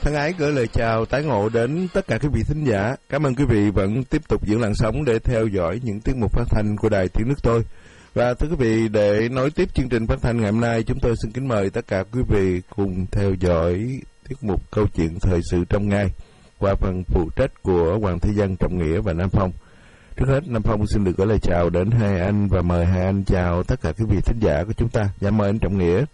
Thân ái gửi lời chào tái ngộ đến tất cả quý vị thính giả. Cảm ơn quý vị vẫn tiếp tục giữ làn sóng để theo dõi những tiết mục phát thanh của Đài Tiếng Nước Tôi. Và thưa quý vị, để nối tiếp chương trình phát thanh ngày hôm nay, chúng tôi xin kính mời tất cả quý vị cùng theo dõi tiết mục Câu chuyện thời sự trong ngày qua phần phụ trách của Hoàng Thế Dân, Trọng Nghĩa và Nam Phong. Trước hết, Nam Phong xin được gửi lời chào đến hai anh và mời hai anh chào tất cả quý vị thính giả của chúng ta. Dạ mời anh Trọng Nghĩa.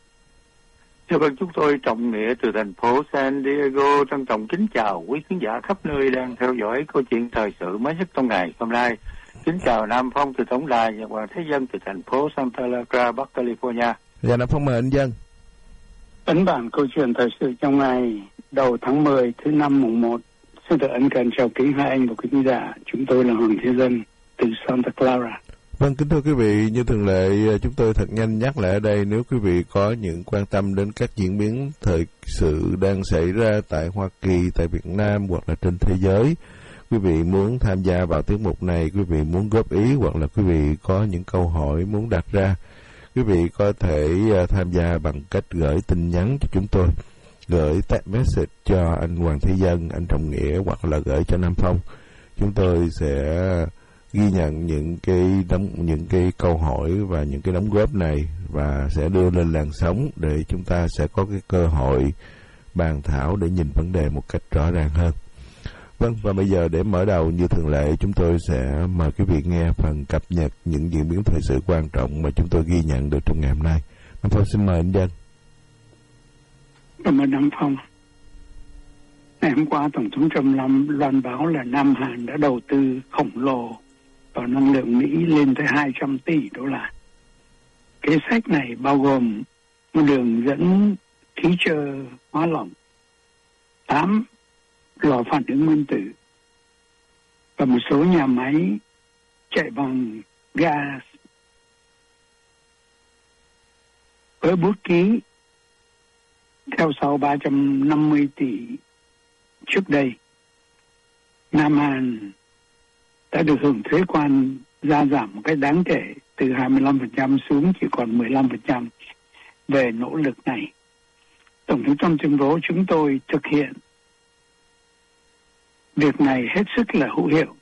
Dạ vâng, chúng tôi Trọng Nghĩa từ thành phố San Diego trân trọng kính chào quý khán giả khắp nơi đang theo dõi câu chuyện thời sự mới nhất trong ngày hôm nay. Kính chào Nam Phong từ tổng đài và Hoàng Thế Dân từ thành phố Santa Clara, Bắc California. Dạ Nam Phong mời anh Dân. Ấn bản câu chuyện thời sự trong ngày đầu tháng 10 thứ năm mùng 1. Xin được ân cần chào kính hai anh và quý khán giả. Chúng tôi là Hoàng Thế Dân từ Santa Clara. Vâng, kính thưa quý vị, như thường lệ chúng tôi thật nhanh nhắc lại ở đây, nếu quý vị có những quan tâm đến các diễn biến thời sự đang xảy ra tại Hoa Kỳ, tại Việt Nam hoặc là trên thế giới, quý vị muốn tham gia vào tiết mục này, quý vị muốn góp ý hoặc là quý vị có những câu hỏi muốn đặt ra, quý vị có thể tham gia bằng cách gửi tin nhắn cho chúng tôi, gửi text message cho anh Hoàng Thế Dân, anh Trọng Nghĩa hoặc là gửi cho Nam Phong. Chúng tôi sẽ ghi nhận những cái câu hỏi và những cái đóng góp này và sẽ đưa lên làn sóng để chúng ta sẽ có cái cơ hội bàn thảo để nhìn vấn đề một cách rõ ràng hơn. Vâng, và bây giờ để mở đầu như thường lệ, chúng tôi sẽ mời quý vị nghe phần cập nhật những diễn biến thời sự quan trọng mà chúng tôi ghi nhận được trong ngày hôm nay. Nam Phong xin mời anh Dân. Cảm ơn Nam Phong. Ngày hôm qua, Tổng thống Trump loan báo là Nam Hàn đã đầu tư khổng lồ vào năng lượng Mỹ lên tới 200 tỷ đô la. Kế sách này bao gồm một đường dẫn khí trơ hóa lỏng, 8 lò phản ứng nguyên tử và một số nhà máy chạy bằng gas. Với bút ký theo sau 350 tỷ trước đây, Nam Hàn đã được hưởng thuế quan gia giảm một cách đáng kể từ 25% xuống chỉ còn 15% về nỗ lực này. Tổng thống Trump tuyên bố chúng tôi thực hiện việc này hết sức là hữu hiệu.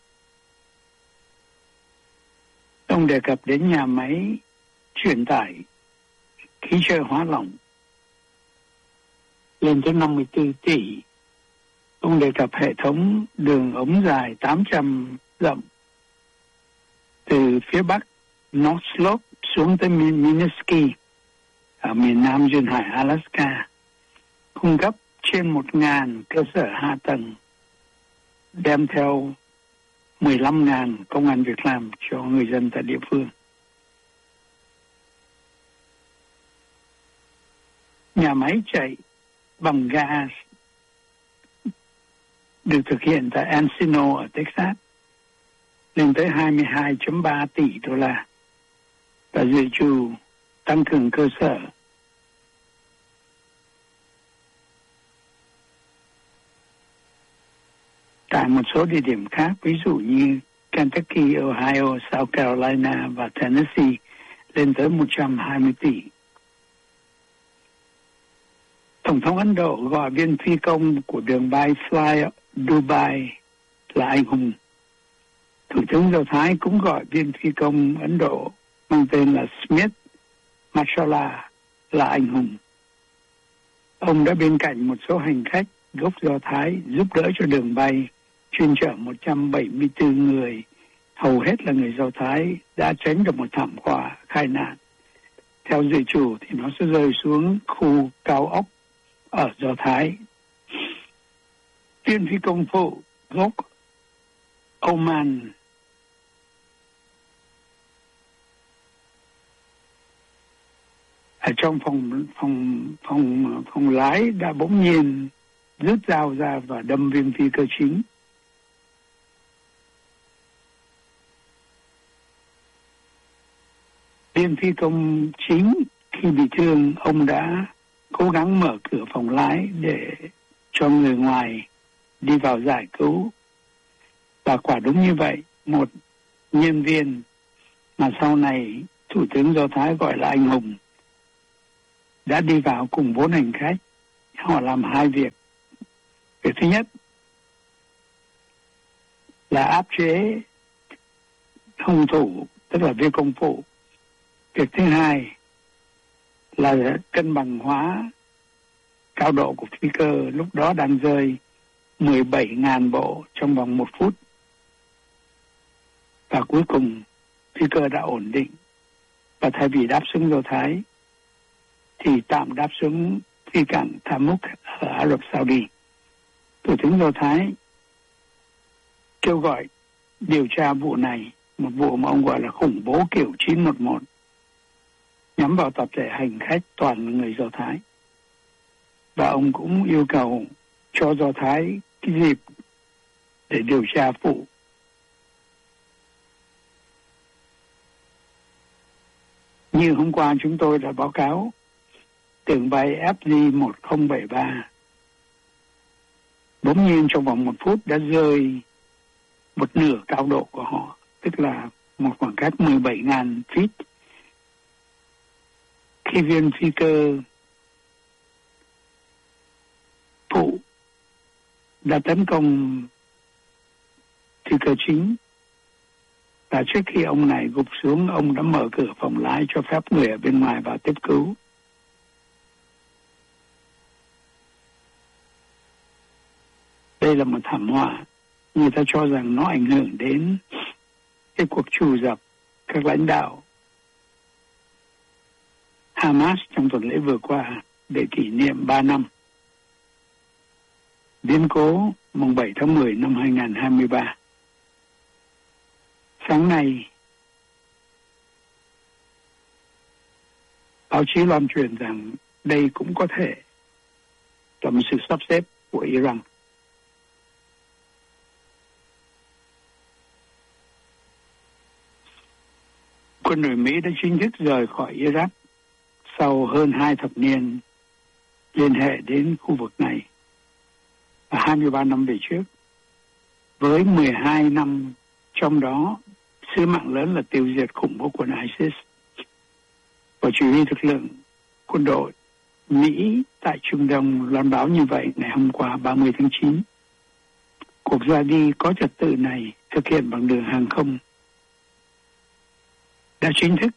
Ông đề cập đến nhà máy truyền tải khí trơ hóa lỏng lên tới 54 tỷ. Ông đề cập hệ thống đường ống dài 800 dặm từ phía bắc North Slope xuống tới Minnesota ở miền nam duyên hải Alaska, cung cấp trên 1.000 cơ sở hạ tầng, đem theo 15.000 công ăn việc làm cho người dân tại địa phương. Nhà máy chạy bằng gas được thực hiện tại Encino ở Texas lên tới 22.3 tỷ đô la và dự trù tăng cường cơ sở tại một số địa điểm khác, ví dụ như Kentucky, Ohio, South Carolina và Tennessee lên tới 120 tỷ. Tổng thống Ấn Độ gọi viên phi công của đường bay Fly Dubai là anh hùng. Thủ tướng Do Thái cũng gọi viên phi công Ấn Độ mang tên là Smith Mashala là anh hùng. Ông đã bên cạnh một số hành khách gốc Do Thái giúp đỡ cho đường bay chuyên chở 174 người, hầu hết là người Do Thái, đã tránh được một thảm họa khai nạn. Theo dự trù thì nó sẽ rơi xuống khu cao ốc ở Do Thái. Viên phi công phụ gốc Oman ở trong phòng lái đã bỗng nhiên rút dao ra và đâm viên phi cơ chính. Viên phi công chính khi bị thương, ông đã cố gắng mở cửa phòng lái để cho người ngoài đi vào giải cứu. Và quả đúng như vậy, một nhân viên mà sau này Thủ tướng Do Thái gọi là anh hùng đã đi vào cùng 4 hành khách. Họ làm 2 việc Việc thứ nhất là áp chế hung thủ, tức là viên công phụ. Việc thứ hai là cân bằng hóa cao độ của phi cơ, lúc đó đang rơi 17.000 bộ trong vòng 1 phút. Và cuối cùng phi cơ đã ổn định, và thay vì đáp xuống Do Thái thì tạm đáp xuống phi cảng Tamuk ở Ả Rập Saudi. Thủ tướng Do Thái kêu gọi điều tra vụ này, một vụ mà ông gọi là khủng bố kiểu 911, nhắm vào tập thể hành khách toàn là người Do Thái. Và ông cũng yêu cầu cho Do Thái cái dịp để điều tra vụ. Như hôm qua chúng tôi đã báo cáo, tường bay FJ1073 bỗng nhiên trong vòng 1 phút đã rơi một nửa cao độ của họ, tức là một khoảng cách 17.000 feet. Khi viên phi cơ phụ đã tấn công phi cơ chính, và trước khi ông này gục xuống, ông đã mở cửa phòng lái cho phép người ở bên ngoài vào tiếp cứu. Đây là một thảm họa. Người ta cho rằng nó ảnh hưởng đến cái cuộc trù dập các lãnh đạo Hamas trong tuần lễ vừa qua để kỷ niệm 3 năm biến cố mùng 7 tháng 10 năm 2023. Sáng nay, báo chí loan truyền rằng đây cũng có thể là một sự sắp xếp của Iran. Quân đội Mỹ đã chính thức rời khỏi Iraq sau hơn 2 thập niên liên hệ đến khu vực này, và 23 năm về trước, với 12 năm trong đó sứ mạng lớn là tiêu diệt khủng bố quân ISIS. Và chỉ huy lực lượng quân đội Mỹ tại Trung Đông loan báo như vậy ngày hôm qua 30 tháng 9. Cuộc ra đi có trật tự này thực hiện bằng đường hàng không đã chính thức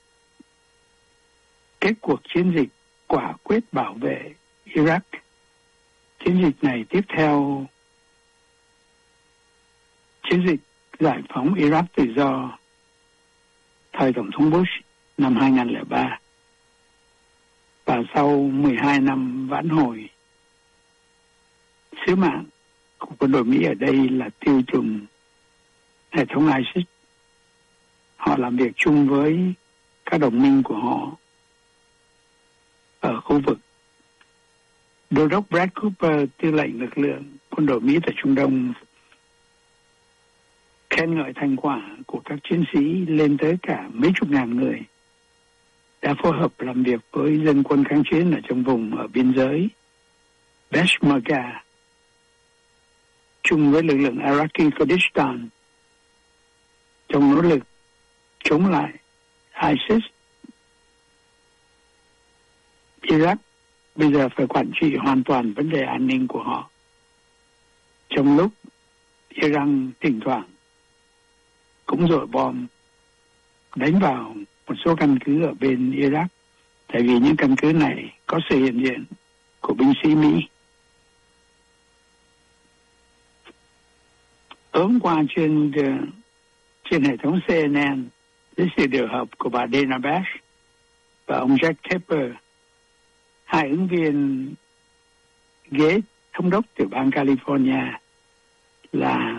kết cuộc chiến dịch quả quyết bảo vệ Iraq. Chiến dịch này tiếp theo chiến dịch giải phóng Iraq tự do thời Tổng thống Bush năm 2003. Và sau 12 năm vãn hồi, sứ mạng của quân đội Mỹ ở đây là tiêu trùng hệ thống ISIS. Họ làm việc chung với các đồng minh của họ ở khu vực. Đô đốc Brad Cooper, tư lệnh lực lượng quân đội Mỹ tại Trung Đông, khen ngợi thành quả của các chiến sĩ lên tới cả mấy chục ngàn người đã phối hợp làm việc với dân quân kháng chiến ở trong vùng ở biên giới Peshmerga chung với lực lượng Iraqi Kurdistan trong nỗ lực chống lại ISIS. Iraq bây giờ phải quản trị hoàn toàn vấn đề an ninh của họ, trong lúc Iran thỉnh thoảng cũng dội bom đánh vào một số căn cứ ở bên Iraq, tại vì những căn cứ này có sự hiện diện của binh sĩ Mỹ. Hôm qua trên hệ thống CNN, dưới sự điều hợp của bà Dana Bash và ông Jack Tapper, 2 ứng viên ghế thống đốc từ bang California là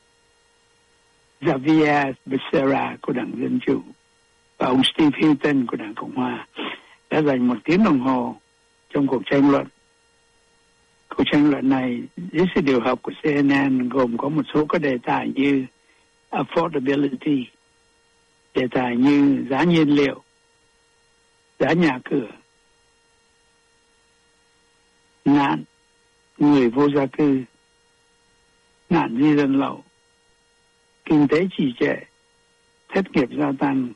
Xavier Becerra của Đảng Dân Chủ và ông Steve Hilton của Đảng Cộng Hòa đã dành 1 tiếng đồng hồ trong cuộc tranh luận. Cuộc tranh luận này dưới sự điều hợp của CNN gồm có một số các đề tài như affordability, đề tài như giá nhiên liệu, giá nhà cửa, nạn người vô gia cư, nạn di dân lậu, kinh tế trì trệ, thất nghiệp gia tăng,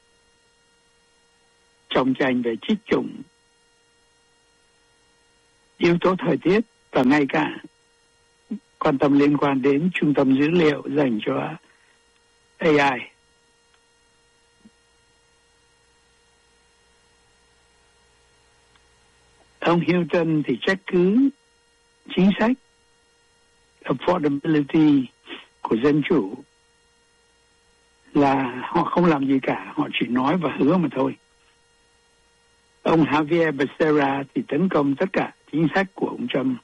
trồng tranh về chích chủng, yếu tố thời tiết và ngay cả quan tâm liên quan đến trung tâm dữ liệu dành cho AI. Ông Hilton thì trách cứ chính sách affordability của Dân Chủ là họ không làm gì cả, họ chỉ nói và hứa mà thôi. Ông Javier Becerra thì tấn công tất cả chính sách của ông Trump.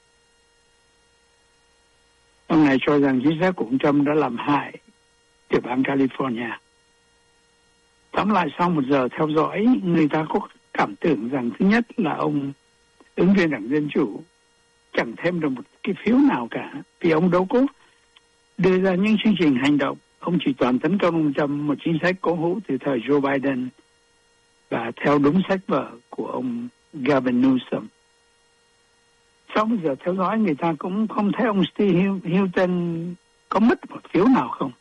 Ông này cho rằng chính sách của ông Trump đã làm hại tiểu bang California. Tóm lại, sau một giờ theo dõi, người ta có cảm tưởng rằng thứ nhất là ông ứng viên đảng Dân Chủ chẳng thêm được một cái phiếu nào cả, vì ông đâu có đưa ra những chương trình hành động. Ông chỉ toàn tấn công ông Trump, một chính sách cố hữu từ thời Joe Biden và theo đúng sách vở của ông Gavin Newsom. Sau một giờ theo dõi, người ta cũng không thấy ông Steve Hilton có mất một phiếu nào không.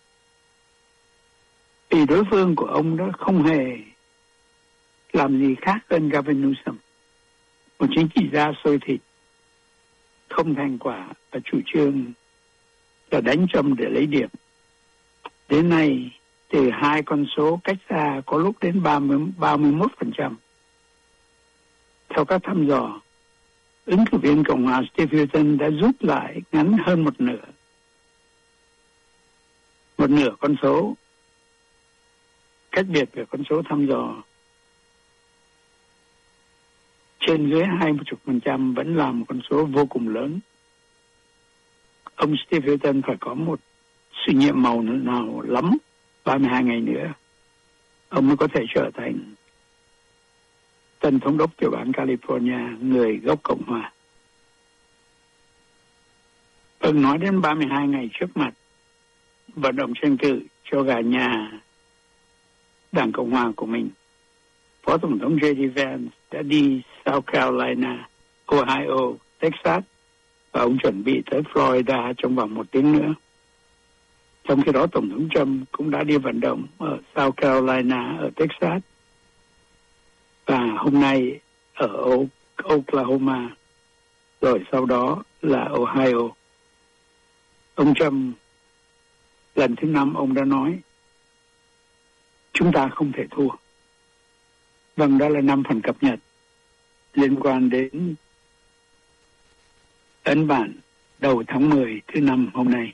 Vì đối phương của ông đó không hề làm gì khác hơn Gavin Newsom, một chính trị gia xôi thịt, không thành quả và chủ trương là đánh Trump để lấy điểm. Đến nay, từ hai con số cách xa có lúc đến 31%. Theo các thăm dò, ứng cử viên Cộng hòa Steve Hilton đã rút lại ngắn hơn một nửa con số. Cách biệt về con số thăm dò trên dưới 20% vẫn là một con số vô cùng lớn. Ông Steve Hilton phải có một sự nhiệm màu nào lắm 32 ngày nữa, ông mới có thể trở thành tân thống đốc tiểu bang California, người gốc Cộng hòa. Ông nói đến 32 ngày trước mặt vận động tranh cử cho gà nhà đảng Cộng hòa của mình, Phó Tổng thống J.D. Vance đã đi South Carolina, Ohio, Texas và ông chuẩn bị tới Florida trong vòng 1 tiếng nữa. Trong khi đó, Tổng thống Trump cũng đã đi vận động ở South Carolina, ở Texas và hôm nay ở Oklahoma, rồi sau đó là Ohio. Ông Trump lần thứ 5 ông đã nói chúng ta không thể thua. Vâng, đó là 5 phần cập nhật liên quan đến ấn bản đầu tháng 10 thứ 5 hôm nay.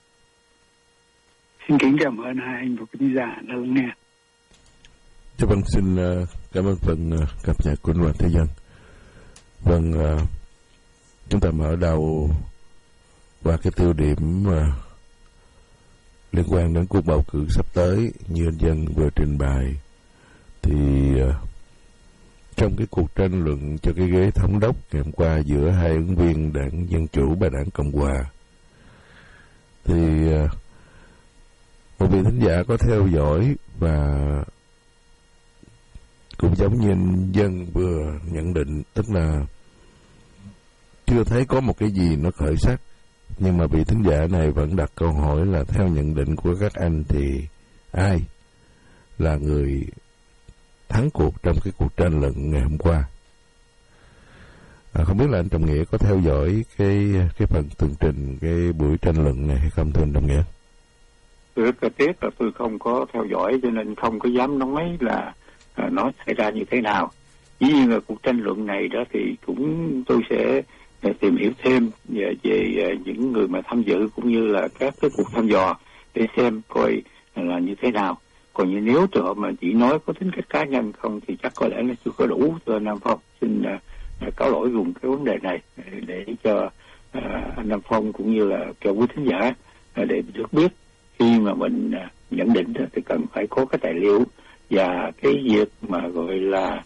Xin kính cảm ơn hai anh và quý giả đã lắng nghe. Dạ vâng, xin cảm ơn phần cập nhật của Đoàn Thế Dân. Vâng, chúng ta mở đầu qua cái tiêu điểm liên quan đến cuộc bầu cử sắp tới như anh Dân vừa trình bày. Thì trong cái cuộc tranh luận cho cái ghế thống đốc ngày hôm qua giữa hai ứng viên đảng Dân Chủ và đảng Cộng Hòa, thì một vị thính giả có theo dõi và cũng giống như anh Dân vừa nhận định, tức là chưa thấy có một cái gì nó khởi sắc, nhưng mà vị thính giả này vẫn đặt câu hỏi là theo nhận định của các anh thì ai là người thắng cuộc trong cái cuộc tranh luận ngày hôm qua. Không biết là anh Trọng Nghĩa có theo dõi cái phần tường trình cái buổi tranh luận này hay không, thưa anh Trọng Nghĩa? Tôi rất là tiếc là tôi không có theo dõi, cho nên không có dám nói là nó xảy ra như thế nào. Dĩ nhiên là cuộc tranh luận này đó thì cũng tôi sẽ tìm hiểu thêm về những người mà tham dự cũng như là các cái cuộc thăm dò để xem coi là như thế nào. Còn như nếu trường hợp mà chỉ nói có tính cách cá nhân không thì chắc có lẽ là chưa có đủ. Thưa anh Nam Phong, xin cáo lỗi dùng cái vấn đề này để cho anh Nam Phong cũng như là cho quý thính giả để được biết khi mà mình nhận định thì cần phải có cái tài liệu và cái việc mà gọi là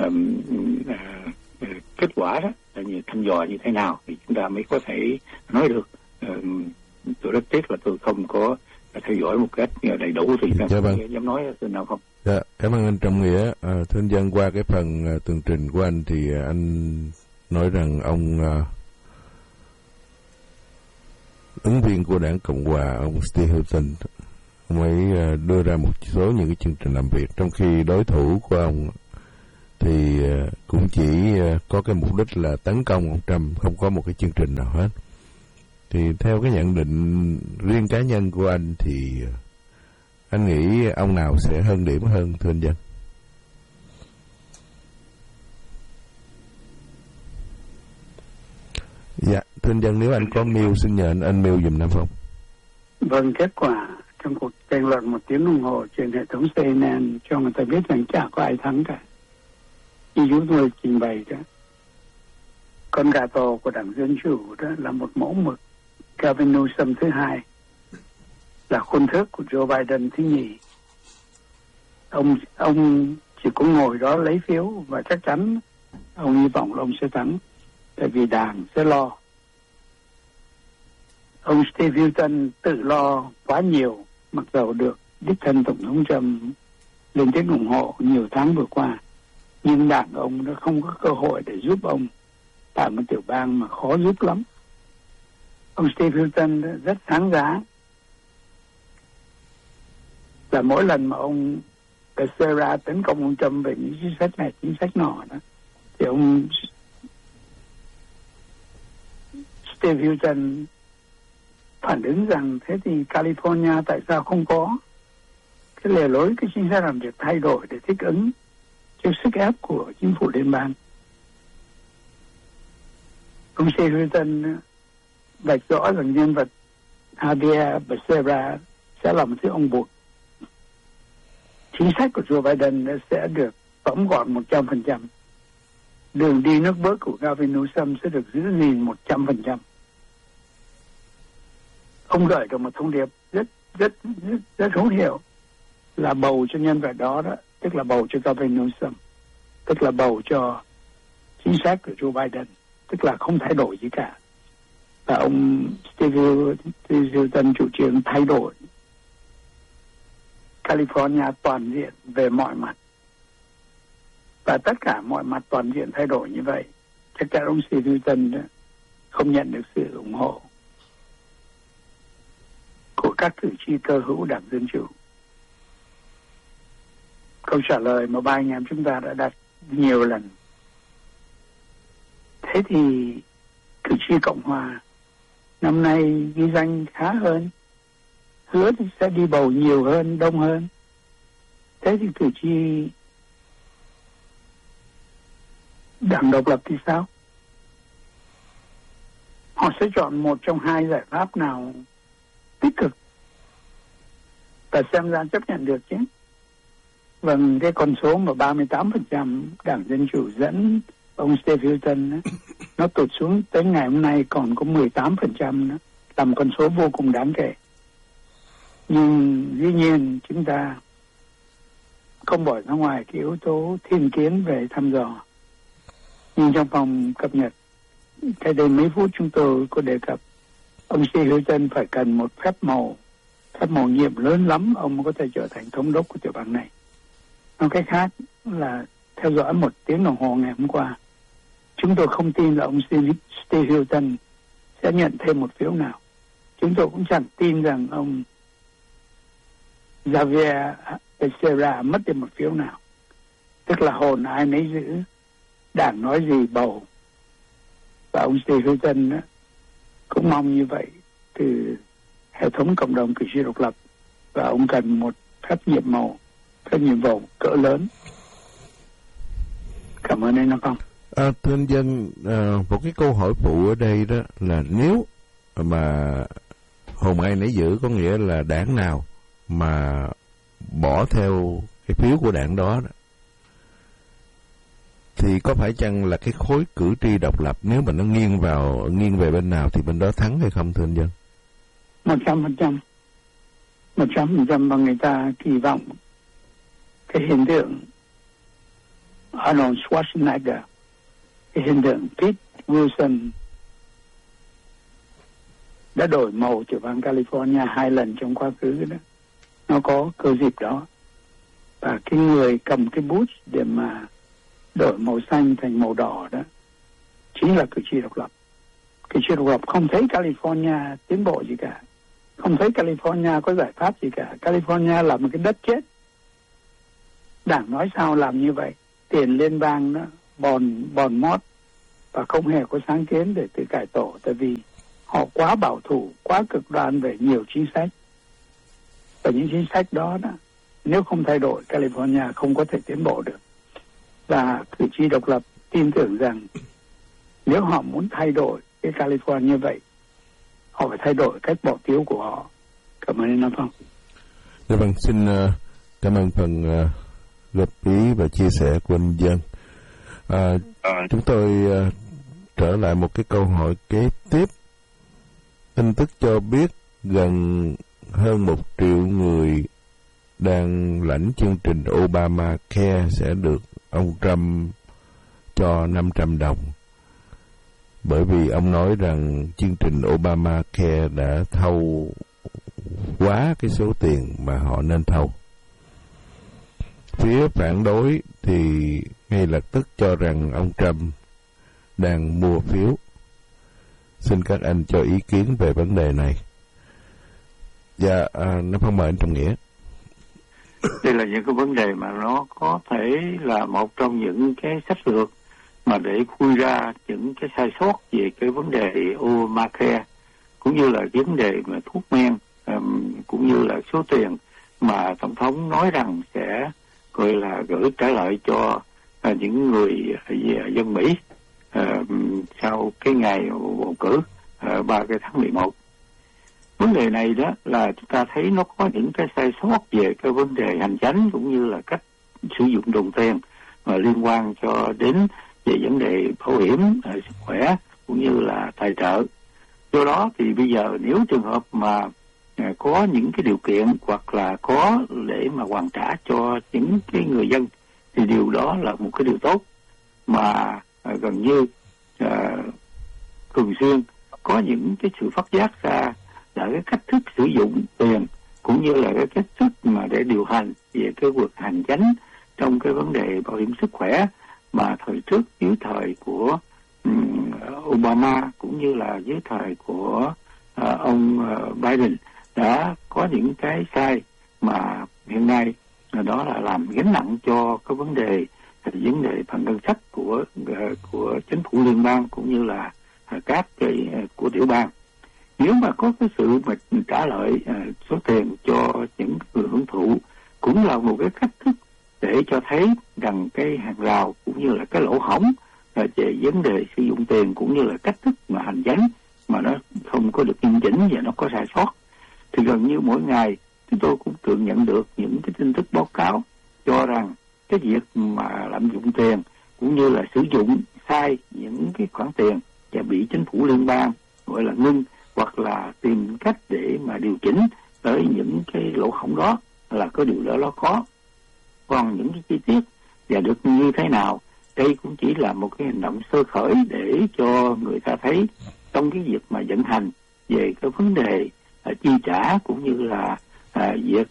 kết quả đó là như thăm dò như thế nào thì chúng ta mới có thể nói được. Tôi rất tiếc là tôi không có theo dõi một cách đầy đủ thì dám nói từ nào không. Dạ, cảm ơn anh Trọng Nghĩa. Thưa anh Dân, qua cái phần tường trình của anh thì anh nói rằng ông ứng viên của đảng Cộng Hòa, ông Steve Hilton, ông ấy đưa ra một số những cái chương trình làm việc, trong khi đối thủ của ông thì cũng chỉ có cái mục đích là tấn công ông Trump, không có một cái chương trình nào hết. Thì theo cái nhận định riêng cá nhân của anh thì anh nghĩ ông nào sẽ hơn điểm hơn, thưa anh Dân? Dạ, thưa anh Dân, nếu anh có mail xin nhờ anh mail dùm Nam Phong. Vâng, kết quả trong cuộc tranh luận 1 tiếng đồng hồ trên hệ thống CNN cho người ta biết rằng chả có ai thắng cả. Như chúng tôi trình bày đó, con gà tổ của Đảng Dân Chủ đó là một mẫu mực, Gavin Newsom thứ hai, là khuôn thước của Joe Biden thứ nhì. Ông chỉ có ngồi đó lấy phiếu và chắc chắn ông hy vọng là ông sẽ thắng, tại vì Đảng sẽ lo. Ông Steve Hilton tự lo quá nhiều, mặc dầu được đích thân Tổng thống Trump lên tiếng ủng hộ nhiều tháng vừa qua, nhưng Đảng ông đã không có cơ hội để giúp ông tại một tiểu bang mà khó giúp lắm. Ông Steve Hilton rất sáng giá, là mỗi lần mà ông Becerra tấn công ông Trump về những chính sách này, chính sách nọ đó, thì ông Steve Hilton phản ứng rằng thế thì California tại sao không có cái lề lối, cái chính sách làm việc thay đổi để thích ứng trước sức ép của chính phủ liên bang. Ông Steve Hilton vạch rõ rằng nhân vật Javier Becerra sẽ là một thứ ông bụt. Chính sách của Joe Biden sẽ được tóm gọn 100%. Đường đi nước bước của Gavin Newsom sẽ được giữ gìn 100%. Ông gửi được một thông điệp rất hữu hiệu, là bầu cho nhân vật đó, tức là bầu cho Gavin Newsom, tức là bầu cho chính sách của Joe Biden, tức là không thay đổi gì cả. Và ông Steve Hilton chủ trương thay đổi California toàn diện về mọi mặt. Và tất cả mọi mặt toàn diện thay đổi như vậy, chắc chắn ông Steve Hilton không nhận được sự ủng hộ của các cử tri cơ hữu Đảng Dân Chủ. Câu trả lời mà ba anh em chúng ta đã đặt nhiều lần. Thế thì cử tri Cộng Hòa năm nay ghi danh khá hơn, hứa thì sẽ đi bầu nhiều hơn, đông hơn. Thế thì cử tri Đảng Độc lập thì sao? Họ sẽ chọn một trong hai giải pháp nào tích cực và xem ra chấp nhận được chứ. Vâng, cái con số mà 38% Đảng Dân Chủ dẫn ông Steve Hilton nó tụt xuống tới ngày hôm nay còn có 18% nữa, là một con số vô cùng đáng kể. Nhưng dĩ nhiên chúng ta không bỏ ra ngoài cái yếu tố thiên kiến về thăm dò. Nhưng trong phòng cập nhật cách đây mấy phút chúng tôi có đề cập ông Steve Hilton phải cần một phép màu nhiệm lớn lắm ông mới có thể trở thành thống đốc của tiểu bang này. Nói cách khác là theo dõi 1 tiếng đồng hồ ngày hôm qua, chúng tôi không tin là ông Steve Hilton sẽ nhận thêm một phiếu nào. Chúng tôi cũng chẳng tin rằng ông Javier Becerra mất đi một phiếu nào. Tức là hồn ai nấy giữ, Đảng nói gì bầu. Và ông Steve Hilton cũng mong như vậy từ hệ thống cộng đồng cử tri độc lập, và ông cần một phép nhiệm vụ cỡ lớn. Cảm ơn anh Nam Phong. Thưa anh Dân, một cái câu hỏi phụ ở đây đó là nếu mà hồn ai nấy giữ, có nghĩa là đảng nào mà bỏ theo cái phiếu của đảng đó, thì có phải chăng là cái khối cử tri độc lập nếu mà nó nghiêng về bên nào thì bên đó thắng hay không, thưa anh Dân? 100%. 100% mà người ta kỳ vọng cái hiện tượng Arnold Schwarzenegger, cái hiện tượng Pete Wilson đã đổi màu tiểu bang California 2 lần trong quá khứ đó. Nó có cơ dịp đó. Và cái người cầm cái bút để mà đổi màu xanh thành màu đỏ đó chính là cử tri độc lập. Cử tri độc lập không thấy California tiến bộ gì cả, không thấy California có giải pháp gì cả. California là một cái đất chết. Đảng nói sao làm như vậy. Tiền liên bang nó bòn mót và không hề có sáng kiến để tự cải tổ, tại vì họ quá bảo thủ, quá cực đoan về nhiều chính sách. Và những chính sách đó, nếu không thay đổi, California không có thể tiến bộ được. Và cử tri độc lập tin tưởng rằng nếu họ muốn thay đổi cái California như vậy, họ phải thay đổi cách bỏ phiếu của họ. Cảm ơn anh Nam Phong. Dạ vâng, xin cảm ơn phần góp ý và chia sẻ của anh Dân. Chúng tôi trở lại một cái câu hỏi kế tiếp. Tin tức cho biết gần hơn 1 triệu người đang lãnh chương trình Obamacare sẽ được ông Trump cho $500. Bởi vì ông nói rằng chương trình Obamacare đã thâu quá cái số tiền mà họ nên thâu. Phía phản đối thì ngay lập tức cho rằng ông Trump đang mua phiếu. Xin các anh cho ý kiến về vấn đề này. Dạ, nó không mời anh Trọng Nghĩa. Đây là những cái vấn đề mà nó có thể là một trong những cái sách lược mà để khui ra những cái sai sót về cái vấn đề Obamacare, cũng như là vấn đề mà thuốc men, cũng như là số tiền mà Tổng thống nói rằng sẽ gọi là gửi trả lại cho những người dân Mỹ sau cái ngày bầu cử 3 tháng 11. Vấn đề này đó là chúng ta thấy nó có những cái sai sót về cái vấn đề hành chánh, cũng như là cách sử dụng đồng tiền mà liên quan cho đến về vấn đề bảo hiểm sức khỏe cũng như là tài trợ. Do đó thì bây giờ nếu trường hợp mà có những cái điều kiện hoặc là có để mà hoàn trả cho những cái người dân thì điều đó là một cái điều tốt, mà gần như thường xuyên có những cái sự phát giác ra là cái cách thức sử dụng tiền cũng như là cái cách thức mà để điều hành về cái việc hành chánh trong cái vấn đề bảo hiểm sức khỏe mà thời trước dưới thời của Obama cũng như là dưới thời của ông Biden đã có những cái sai mà hiện nay đó là làm gánh nặng cho cái vấn đề phần ngân sách của chính phủ liên bang cũng như là các cái của tiểu bang. Nếu mà có cái sự mà trả lại số tiền cho những người hưởng thụ cũng là một cái cách thức để cho thấy rằng cái hàng rào cũng như là cái lỗ hổng về vấn đề sử dụng tiền cũng như là cách thức mà hành chánh mà nó không có được nghiêm chỉnh và nó có sai sót. Thì gần như mỗi ngày chúng tôi cũng tự nhận được những cái tin tức báo cáo cho rằng cái việc mà lạm dụng tiền cũng như là sử dụng sai những cái khoản tiền và bị chính phủ liên bang gọi là ngưng hoặc là tìm cách để mà điều chỉnh tới những cái lỗ hổng đó là có điều đó nó có. Còn những cái chi tiết và được như thế nào, đây cũng chỉ là một cái hành động sơ khởi để cho người ta thấy trong cái việc mà vận hành về cái vấn đề chi trả cũng như là việc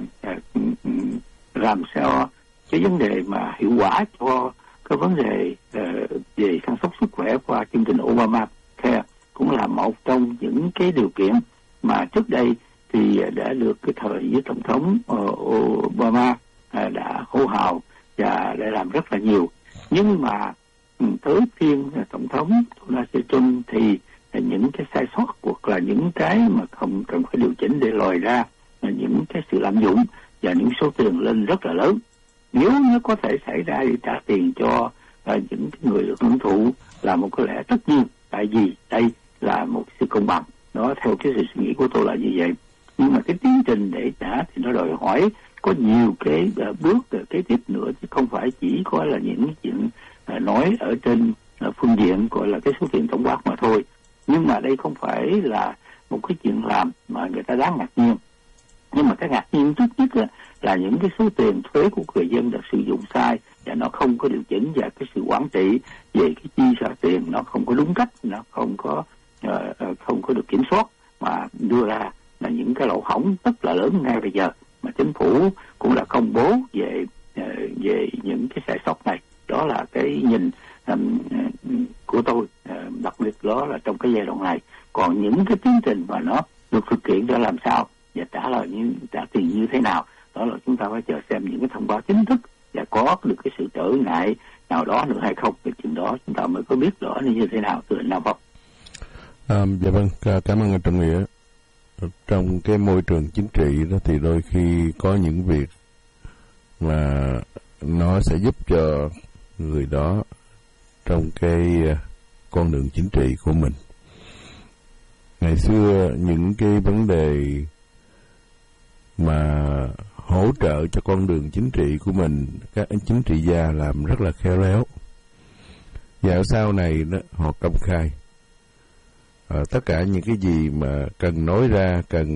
làm sao cái vấn đề mà hiệu quả cho cái vấn đề về chăm sóc sức khỏe qua chương trình Obamacare cũng là một trong những cái điều kiện mà trước đây thì đã được cái thời với Tổng thống Obama đã hô hào và đã làm rất là nhiều. Nhưng mà tới phiên Tổng thống Donald Trump thì những cái sai sót hoặc là những cái mà không cần phải điều chỉnh để lòi ra những cái sự lạm dụng và những số tiền lên rất là lớn. Nếu nó có thể xảy ra thì trả tiền cho những người được hưởng thụ là một cái lẽ tất nhiên, tại vì đây là một sự công bằng. Đó, theo cái sự suy nghĩ của tôi là như vậy. Nhưng mà cái tiến trình để trả thì nó đòi hỏi có nhiều cái bước kế tiếp nữa, chứ không phải chỉ có là những chuyện nói ở trên phương diện gọi là cái số tiền tổng quát mà thôi. Nhưng mà đây không phải là một cái chuyện làm mà người ta đáng ngạc nhiên. Nhưng mà cái ngạc nhiên trước nhất là những cái số tiền thuế của người dân được sử dụng sai và nó không có điều chỉnh, và cái sự quản trị về cái chi xài tiền nó không có đúng cách, nó không có được kiểm soát mà đưa ra là những cái lỗ hổng rất là lớn ngay bây giờ mà chính phủ cũng đã công bố về những cái sai sót này. Đó là cái nhìn của tôi, đặc biệt đó là trong cái giai đoạn này. Còn những cái tiến trình mà nó được thực hiện ra làm sao và trả tiền như thế nào, đó là chúng ta phải chờ xem những cái thông báo chính thức và có được cái sự trở ngại nào đó nữa hay không. Cái chuyện đó chúng ta mới có biết rõ như thế nào từ nào không. Dạ vâng, cảm ơn anh Trọng Nghĩa. Trong cái môi trường chính trị đó thì đôi khi có những việc mà nó sẽ giúp cho người đó trong cái con đường chính trị của mình. Ngày xưa những cái vấn đề mà hỗ trợ cho con đường chính trị của mình, các anh chính trị gia làm rất là khéo léo. Và sau này đó, họ công khai tất cả những cái gì mà cần nói ra, cần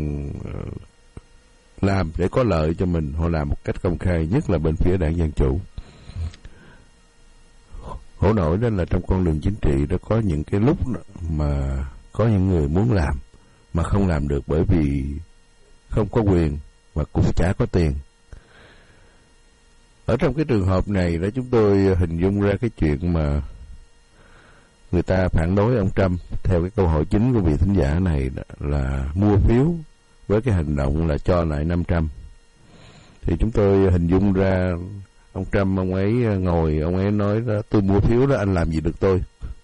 làm để có lợi cho mình, họ làm một cách công khai, nhất là bên phía đảng Dân Chủ. Khổ nổi đó là trong con đường chính trị đó có những cái lúc mà có những người muốn làm mà không làm được bởi vì không có quyền mà cũng chả có tiền. Ở trong cái trường hợp này đó, chúng tôi hình dung ra cái chuyện mà người ta phản đối ông Trump theo cái câu hỏi chính của vị thính giả này là mua phiếu với cái hành động là cho lại 500. Thì chúng tôi hình dung ra ông Trump, ông ấy ngồi, ông ấy nói đó, tôi mua phiếu đó, anh làm gì được tôi.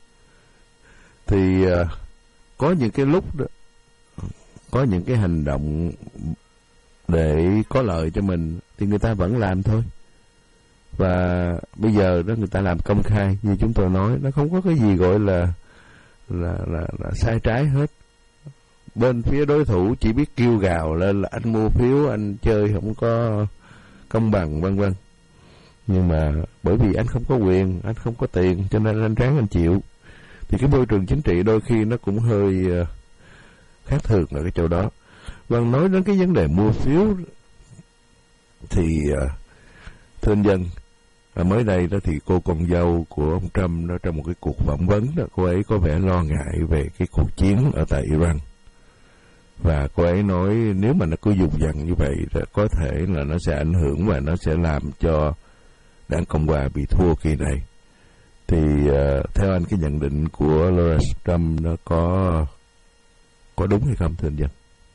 Thì có những cái lúc đó, có những cái hành động để có lợi cho mình thì người ta vẫn làm thôi. Và bây giờ đó người ta làm công khai, như chúng tôi nói, nó không có cái gì gọi là sai trái hết. Bên phía đối thủ chỉ biết kêu gào lên là anh mua phiếu, anh chơi không có công bằng, vân vân. Nhưng mà bởi vì anh không có quyền, anh không có tiền, cho nên anh ráng anh chịu. Thì cái môi trường chính trị đôi khi nó cũng hơi khác thường ở cái chỗ đó. Vâng, nói đến cái vấn đề mua phiếu thì thưa anh Dân, mới đây đó thì cô con dâu của ông Trump đó, trong một cái cuộc phỏng vấn đó, cô ấy có vẻ lo ngại về cái cuộc chiến ở tại Iran. Và cô ấy nói nếu mà nó cứ dùng dần như vậy thì có thể là nó sẽ ảnh hưởng và nó sẽ làm cho đảng Cộng hòa bị thua kỳ này. Thì theo anh, cái nhận định của Lawrence Trump nó có đúng hay không thưa anh Dân?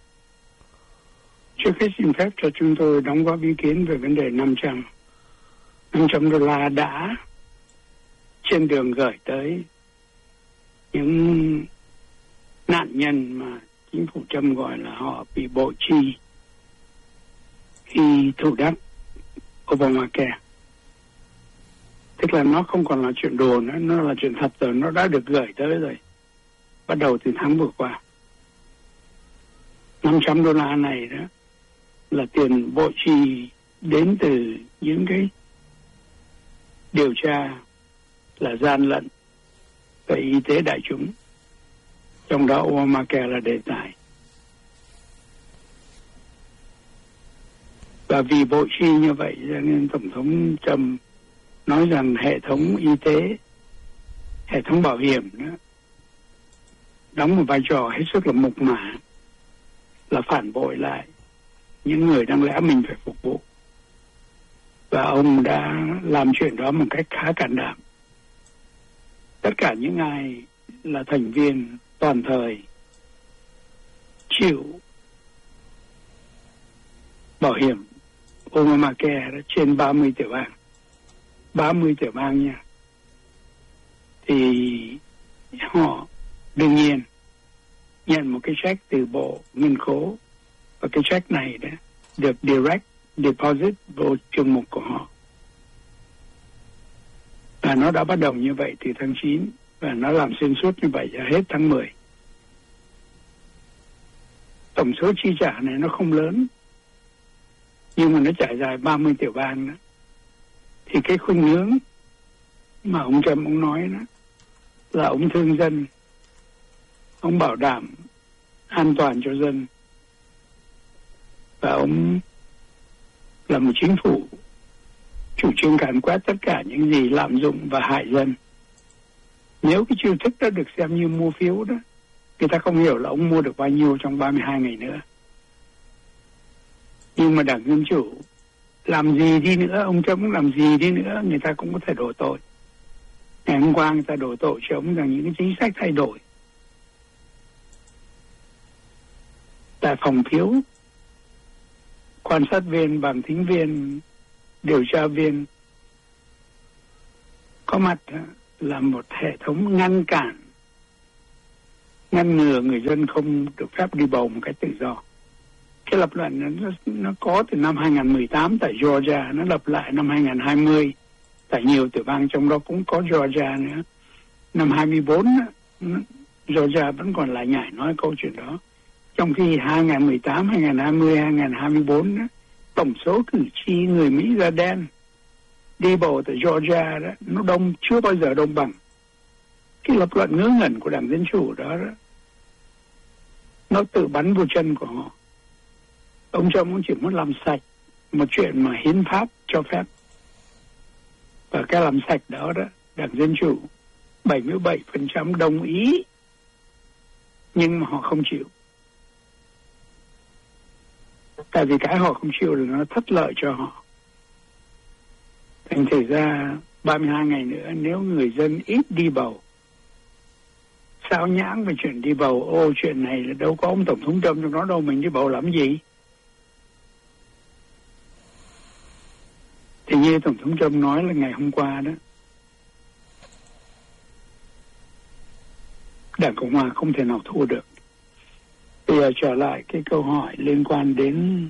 Trước hết xin phép cho chúng tôi đóng góp ý kiến về vấn đề 500. $500 đã trên đường gửi tới những nạn nhân mà chính phủ Trump gọi là họ bị bội chi khi thủ đắc Obamacare. Tức là nó không còn là chuyện đùa nữa, nó là chuyện thật rồi, nó đã được gửi tới rồi. Bắt đầu từ tháng vừa qua. $500 này đó là tiền bội chi đến từ những cái điều tra là gian lận về y tế đại chúng, trong đó Obamacare là đề tài. Và vì bội chi như vậy cho nên Tổng thống Trump nói rằng hệ thống y tế, hệ thống bảo hiểm đó, đóng một vai trò hết sức là mộc mạc, là phản bội lại những người đáng lẽ mình phải phục vụ. Và ông đã làm chuyện đó một cách khá can đảm. Tất cả những ai là thành viên toàn thời chịu bảo hiểm Obamacare trên 30 tiểu bang. 30 tiểu bang nha. Thì họ đương nhiên nhận một cái check từ Bộ Ngân khố, và cái check này đó được direct deposit vô chương mục của họ. Và nó đã bắt đầu như vậy từ tháng 9 và nó làm xuyên suốt như vậy hết tháng 10. Tổng số chi trả này nó không lớn, nhưng mà nó trải dài 30 tiểu bang đó. Thì cái khuynh hướng mà ông Trump ông nói đó là ông thương dân, ông bảo đảm an toàn cho dân, và ông là một chính phủ chủ trương càn quét tất cả những gì lạm dụng và hại dân. Nếu cái chiêu thức đó được xem như mua phiếu đó, người ta không hiểu là ông mua được bao nhiêu trong 32 ngày nữa. Nhưng mà Đảng Dân Chủ làm gì đi nữa, ông Trump làm gì đi nữa, người ta cũng có thể đổ tội. Ngày hôm qua người ta đổ tội cho ông rằng những cái chính sách thay đổi tại phòng phiếu, quan sát viên, bảng thính viên, điều tra viên có mặt là một hệ thống ngăn cản ngăn ngừa người dân không được phép đi bầu một cách tự do. Cái lập luận nó có từ năm 2018 tại Georgia, nó lập lại năm 2020 tại nhiều tiểu bang, trong đó cũng có Georgia nữa. Năm 24 Georgia vẫn còn lại nhải nói câu chuyện đó. Trong khi 2018, 2020, 2024 đó, tổng số cử tri người Mỹ da đen đi bầu tại Georgia đó, nó đông, chưa bao giờ đông bằng. Cái lập luận ngớ ngẩn của Đảng Dân Chủ đó, nó tự bắn vô chân của họ. Ông Trump cũng chỉ muốn làm sạch một chuyện mà hiến pháp cho phép. Và cái làm sạch đó, Đảng Dân Chủ 77% đồng ý, nhưng mà họ không chịu. Tại vì cái họ không chịu là nó thất lợi cho họ. Thành thử ra 32 ngày nữa nếu người dân ít đi bầu, sao nhãng về chuyện đi bầu, chuyện này là đâu có ông Tổng thống Trump trong đó đâu, mình đi bầu làm gì? Thì như Tổng thống Trump nói là ngày hôm qua đó, Đảng Cộng Hòa không thể nào thua được. Bây giờ trở lại cái câu hỏi liên quan đến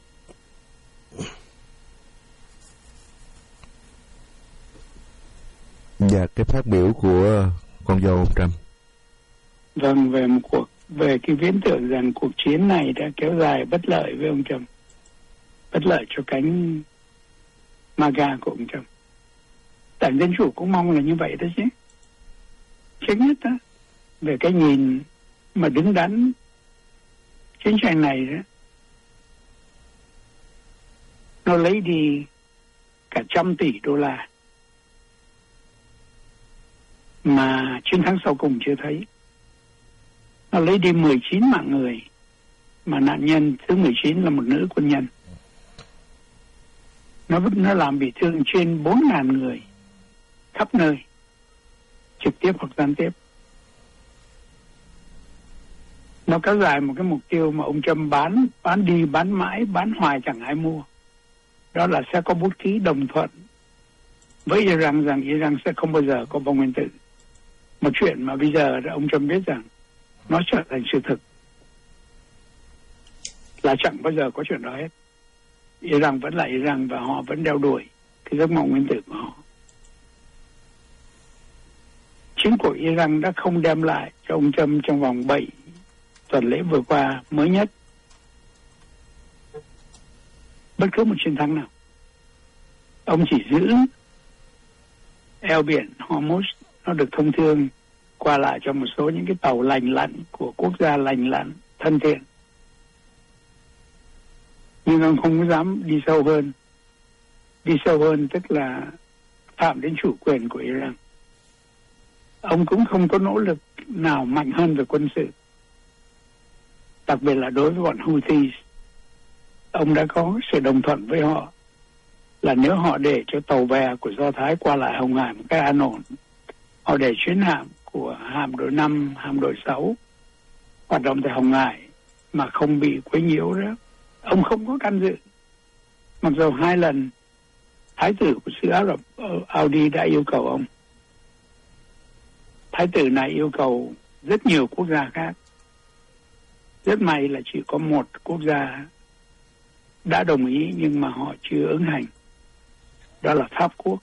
cái phát biểu của con dâu ông Trump. Vâng, về cái viễn tưởng rằng cuộc chiến này đã kéo dài bất lợi với ông Trump, bất lợi cho cánh MAGA của ông Trump. Đảng Dân Chủ cũng mong là như vậy đó chứ. Trước nhất đó, về cái nhìn mà đứng đắn chiến tranh này đó, nó lấy đi cả 100 tỷ đô la mà chiến thắng sau cùng chưa thấy. Nó lấy đi 19 mạng người, mà nạn nhân thứ 19 là một nữ quân nhân. Nó làm bị thương trên 4.000 người khắp nơi, trực tiếp hoặc gián tiếp. Nó kéo dài một cái mục tiêu mà ông Trump bán đi, bán mãi, bán hoài chẳng ai mua. Đó là sẽ có bút ký đồng thuận với Iran rằng Iran sẽ không bao giờ có bom nguyên tử. Một chuyện mà bây giờ ông Trump biết rằng nó trở thành sự thực, là chẳng bao giờ có chuyện đó hết. Iran vẫn là Iran và họ vẫn đeo đuổi cái giấc mộng nguyên tử của họ. Chính của Iran đã không đem lại cho ông Trump trong vòng 7 tuần lễ vừa qua mới nhất bất cứ một chiến thắng nào. Ông chỉ giữ eo biển Hormuz nó được thông thương qua lại cho một số những cái tàu lành lặn của quốc gia lành lặn thân thiện, nhưng ông không dám đi sâu hơn. Đi sâu hơn tức là phạm đến chủ quyền của Iran. Ông cũng không có nỗ lực nào mạnh hơn về quân sự, đặc biệt là đối với bọn Houthi. Ông đã có sự đồng thuận với họ là nếu họ để cho tàu bè của Do Thái qua lại Hồng Hải một cách an ổn, họ để chuyến hạm của hạm đội 5, hạm đội 6 hoạt động tại Hồng Hải mà không bị quấy nhiễu đó, ông không có can dự. Mặc dù 2 lần thái tử của xứ Ả Rập Saudi đã yêu cầu ông. Thái tử này yêu cầu rất nhiều quốc gia khác. Rất may là chỉ có một quốc gia đã đồng ý nhưng mà họ chưa ứng hành. Đó là Pháp Quốc.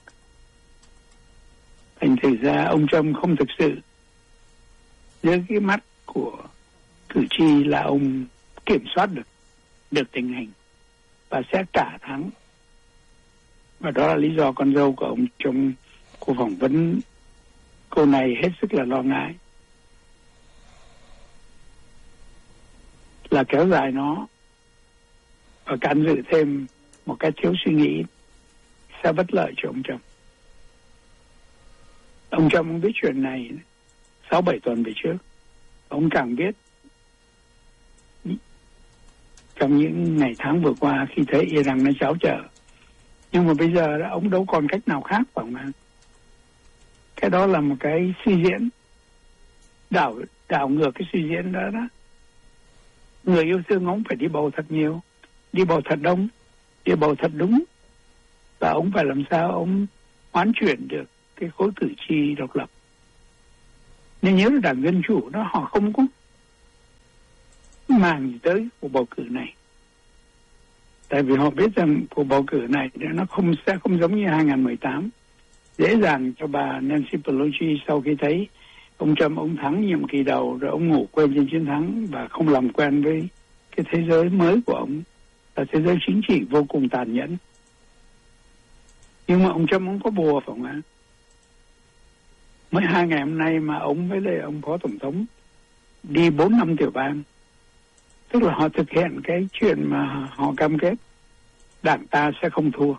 Thành thử ra ông Trump không thực sự dưới cái mắt của cử tri là ông kiểm soát được tình hình và sẽ trả thắng. Và đó là lý do con dâu của ông trong cuộc phỏng vấn cô này hết sức là lo ngại, là kéo dài nó và can dự thêm một cái thiếu suy nghĩ sẽ bất lợi cho ông Trump. Ông Trump không biết chuyện này 6-7 tuần về trước. Ông càng biết trong những ngày tháng vừa qua khi thấy Iran nó cháo trở. Nhưng mà bây giờ ông đâu còn cách nào khác phải không ạ? Cái đó là một cái suy diễn, đảo ngược cái suy diễn đó đó. Người yêu thương ông phải đi bầu thật nhiều, đi bầu thật đông, đi bầu thật đúng. Và ông phải làm sao ông hoán chuyển được cái khối cử tri độc lập. Nên nhớ là Đảng Dân Chủ đó họ không có màng gì tới cuộc bầu cử này. Tại vì họ biết rằng cuộc bầu cử này nó sẽ không giống như 2018. Dễ dàng cho bà Nancy Pelosi sau khi thấy ông Trump ông thắng nhiệm kỳ đầu rồi ông ngủ quên trên chiến thắng và không làm quen với cái thế giới mới của ông là thế giới chính trị vô cùng tàn nhẫn. Nhưng mà ông Trump ông có bùa phải không ạ? Mới 2 ngày hôm nay mà ông với lại ông phó tổng thống đi 4 năm tiểu bang. Tức là họ thực hiện cái chuyện mà họ cam kết đảng ta sẽ không thua.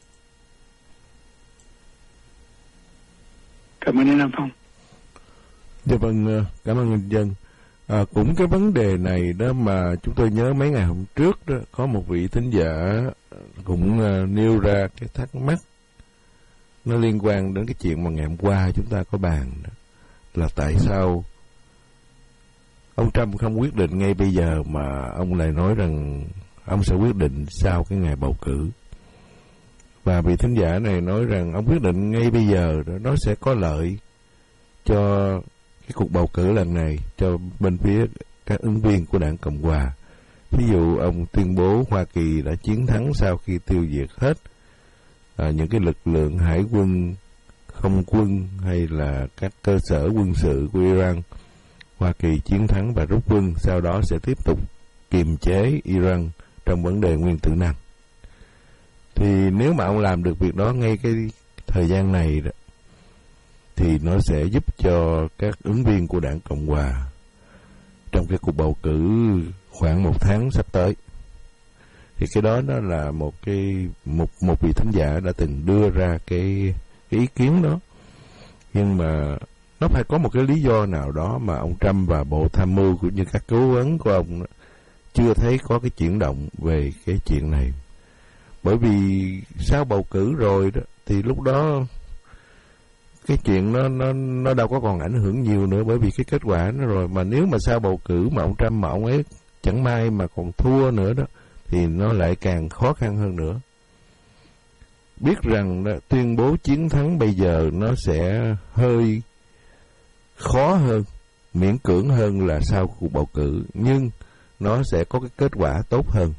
Cảm ơn anh Phong. Dạ vâng, cảm ơn anh Dân. Cũng cái vấn đề này đó mà chúng tôi nhớ mấy ngày hôm trước đó, có một vị thính giả cũng nêu ra cái thắc mắc nó liên quan đến cái chuyện mà ngày hôm qua chúng ta có bàn đó, là tại sao ông Trump không quyết định ngay bây giờ mà ông lại nói rằng ông sẽ quyết định sau cái ngày bầu cử. Và vị thính giả này nói rằng ông quyết định ngay bây giờ đó, nó sẽ có lợi cho cái cuộc bầu cử lần này, cho bên phía các ứng viên của đảng Cộng Hòa. Ví dụ ông tuyên bố Hoa Kỳ đã chiến thắng sau khi tiêu diệt hết những cái lực lượng hải quân, không quân hay là các cơ sở quân sự của Iran. Hoa Kỳ chiến thắng và rút quân, sau đó sẽ tiếp tục kiềm chế Iran trong vấn đề nguyên tử năng. Thì nếu mà ông làm được việc đó ngay cái thời gian này đó, thì nó sẽ giúp cho các ứng viên của đảng Cộng Hòa trong cái cuộc bầu cử khoảng 1 tháng sắp tới. Thì cái đó nó là một vị thính giả đã từng đưa ra cái ý kiến đó. Nhưng mà nó phải có một cái lý do nào đó mà ông Trump và Bộ Tham mưu cũng như các cố vấn của ông đó, chưa thấy có cái chuyển động về cái chuyện này. Bởi vì sau bầu cử rồi đó thì lúc đó cái chuyện nó đâu có còn ảnh hưởng nhiều nữa, bởi vì cái kết quả nó rồi. Mà nếu mà sau bầu cử mà ông Trump mà ông ấy chẳng may mà còn thua nữa đó thì nó lại càng khó khăn hơn nữa. Biết rằng đó, tuyên bố chiến thắng bây giờ nó sẽ hơi khó hơn, miễn cưỡng hơn là sau cuộc bầu cử, nhưng nó sẽ có cái kết quả tốt hơn.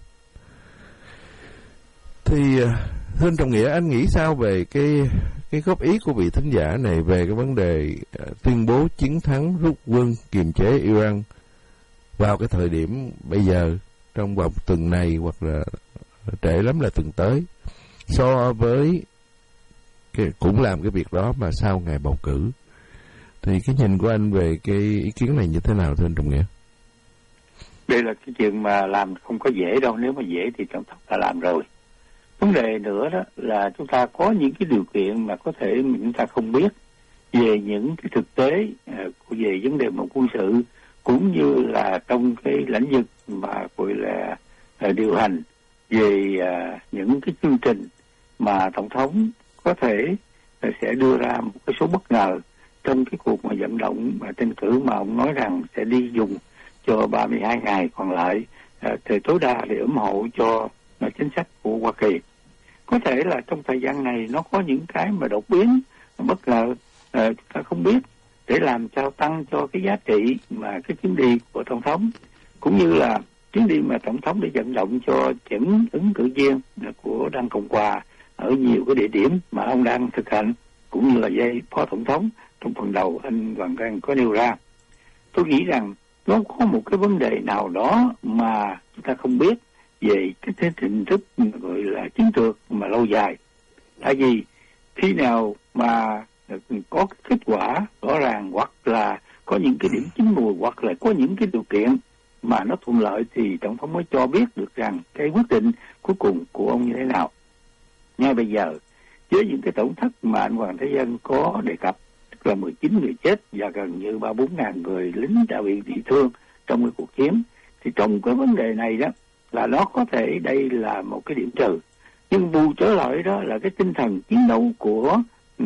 Thì thưa anh Trọng Nghĩa, anh nghĩ sao về cái góp ý của vị thính giả này về cái vấn đề tuyên bố chiến thắng, rút quân, kiềm chế Iran vào cái thời điểm bây giờ, trong vòng tuần này hoặc là trễ lắm là tuần tới, so với cũng làm cái việc đó mà sau ngày bầu cử? Thì cái nhìn của anh về cái ý kiến này như thế nào thưa anh Trọng Nghĩa? Đây là cái chuyện mà làm không có dễ đâu, nếu mà dễ thì tổng thống đã làm rồi. Vấn đề nữa đó là chúng ta có những cái điều kiện mà có thể chúng ta không biết về những cái thực tế về vấn đề mà quân sự, cũng như là trong cái lĩnh vực mà gọi là điều hành về những cái chương trình mà tổng thống có thể sẽ đưa ra một cái số bất ngờ trong cái cuộc mà vận động tranh cử mà ông nói rằng sẽ đi dùng cho 32 ngày còn lại thì tối đa để ủng hộ cho chính sách của Hoa Kỳ. Có thể là trong thời gian này nó có những cái mà đột biến bất ngờ chúng ta không biết, để làm cho tăng cho cái giá trị mà cái chuyến đi của tổng thống, cũng như là chuyến đi mà tổng thống để vận động cho những ứng cử viên của đảng Cộng Hòa ở nhiều cái địa điểm mà ông đang thực hành, cũng như là dây phó tổng thống trong phần đầu anh Hoàng Đăng có nêu ra. Tôi nghĩ rằng nó có một cái vấn đề nào đó mà chúng ta không biết về cái hình thức gọi là chiến lược mà lâu dài. Tại vì khi nào mà có cái kết quả rõ ràng, hoặc là có những cái điểm chín mùi, hoặc là có những cái điều kiện mà nó thuận lợi, thì tổng thống mới cho biết được rằng cái quyết định cuối cùng của ông như thế nào. Ngay bây giờ, với những cái tổn thất mà anh Hoàng Thế Dân có đề cập, tức là 19 người chết và gần như 3-4 ngàn người lính đã bị thương trong cái cuộc chiến, thì trong cái vấn đề này đó là nó có thể đây là một cái điểm trừ. Nhưng bù trở lại đó là cái tinh thần chiến đấu của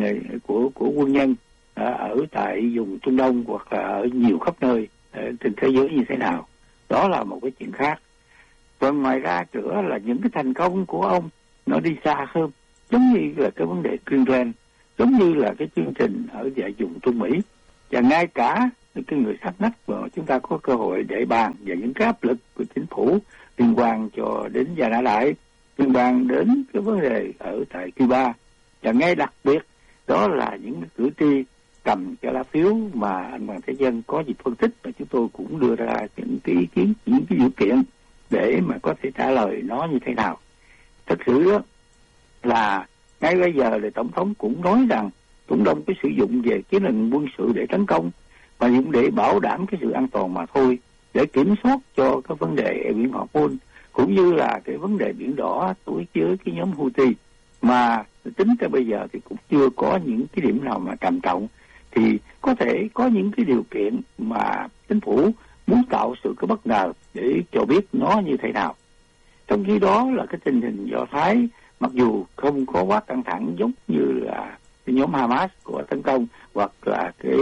quân nhân ở tại vùng Trung Đông hoặc là ở nhiều khắp nơi trên thế giới như thế nào. Đó là một cái chuyện khác. Còn ngoài ra nữa là những cái thành công của ông nó đi xa hơn, giống như là cái vấn đề Greenland, giống như là cái chương trình ở tại vùng Trung Mỹ, và ngay cả cái người sát nách và chúng ta có cơ hội để bàn về những cái áp lực của chính phủ liên quan cho đến Gia Nã Đại, liên quan đến cái vấn đề ở tại Cuba, và ngay đặc biệt đó là những cử tri cầm cho lá phiếu mà anh Hoàng Thế Dân có dịp phân tích, và chúng tôi cũng đưa ra những cái ý kiến, những cái điều kiện để mà có thể trả lời nó như thế nào. Thật sự là ngay bây giờ thì Tổng thống cũng nói rằng cũng đông cái sử dụng về chiến lược quân sự để tấn công, và dùng để bảo đảm cái sự an toàn mà thôi, để kiểm soát cho cái vấn đề biển Hormuz cũng như là cái vấn đề biển đỏ đối với cái nhóm Houthi, mà tính tới bây giờ thì cũng chưa có những cái điểm nào mà trầm trọng. Thì có thể có những cái điều kiện mà chính phủ muốn tạo sự cái bất ngờ để cho biết nó như thế nào. Trong khi đó là cái tình hình Do Thái mặc dù không có quá căng thẳng giống như là cái nhóm Hamas của tấn công, hoặc là cái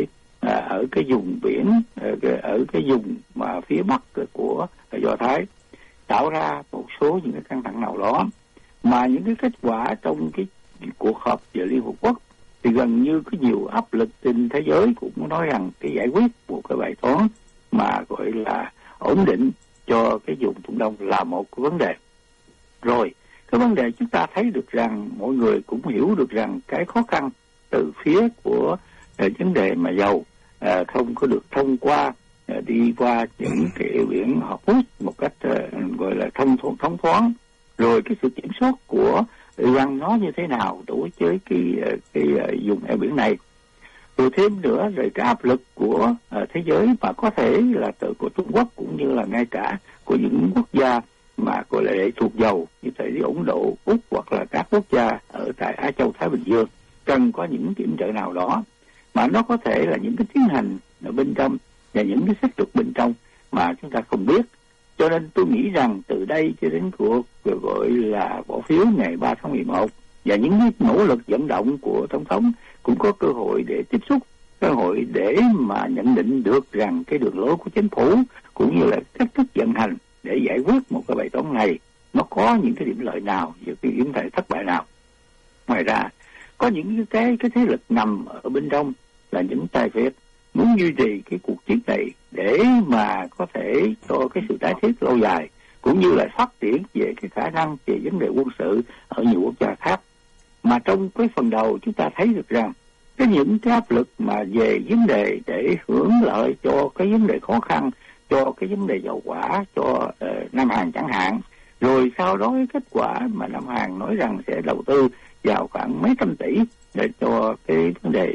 ở cái vùng biển, ở cái vùng mà phía bắc của Do Thái tạo ra một số những cái căng thẳng nào đó, mà những cái kết quả trong cái cuộc họp về Liên Hợp Quốc thì gần như có nhiều áp lực trên thế giới cũng nói rằng cái giải quyết một cái bài toán mà gọi là ổn định cho cái vùng Trung Đông là một cái vấn đề. Rồi cái vấn đề chúng ta thấy được rằng mọi người cũng hiểu được rằng cái khó khăn từ phía của vấn đề mà dầu không có được thông qua đi qua những cái eo biển Hormuz một cách gọi là thông thoáng, rồi cái sự kiểm soát của Iran nó như thế nào đối với cái vùng eo biển này, rồi thêm nữa rồi cái áp lực của thế giới mà có thể là từ của Trung Quốc cũng như là ngay cả của những quốc gia mà gọi là lệ thuộc dầu như thể Ấn Độ, Úc hoặc là các quốc gia ở tại Á Châu Thái Bình Dương cần có những kiểm trợ nào đó, mà nó có thể là những cái tiến hành ở bên trong và những cái sách lược bên trong mà chúng ta không biết. Cho nên tôi nghĩ rằng từ đây cho đến cuộc gọi là bỏ phiếu ngày 3 tháng 11 và những cái nỗ lực vận động của Tổng thống cũng có cơ hội để tiếp xúc, cơ hội để mà nhận định được rằng cái đường lối của chính phủ cũng như là cách thức vận hành để giải quyết một cái bài toán này nó có những cái điểm lợi nào và cái điểm thất bại nào. Ngoài ra có những cái thế lực nằm ở bên trong là những tài phiệt muốn duy trì cái cuộc chiến này để mà có thể cho cái sự tái thiết lâu dài cũng như là phát triển về cái khả năng về vấn đề quân sự ở nhiều quốc gia khác. Mà trong cái phần đầu chúng ta thấy được rằng cái những cái áp lực mà về vấn đề để hưởng lợi cho cái vấn đề khó khăn, cho cái vấn đề dầu hỏa cho Nam Hàn chẳng hạn, rồi sau đó cái kết quả mà Nam Hàn nói rằng sẽ đầu tư vào khoảng mấy trăm tỷ để cho cái vấn đề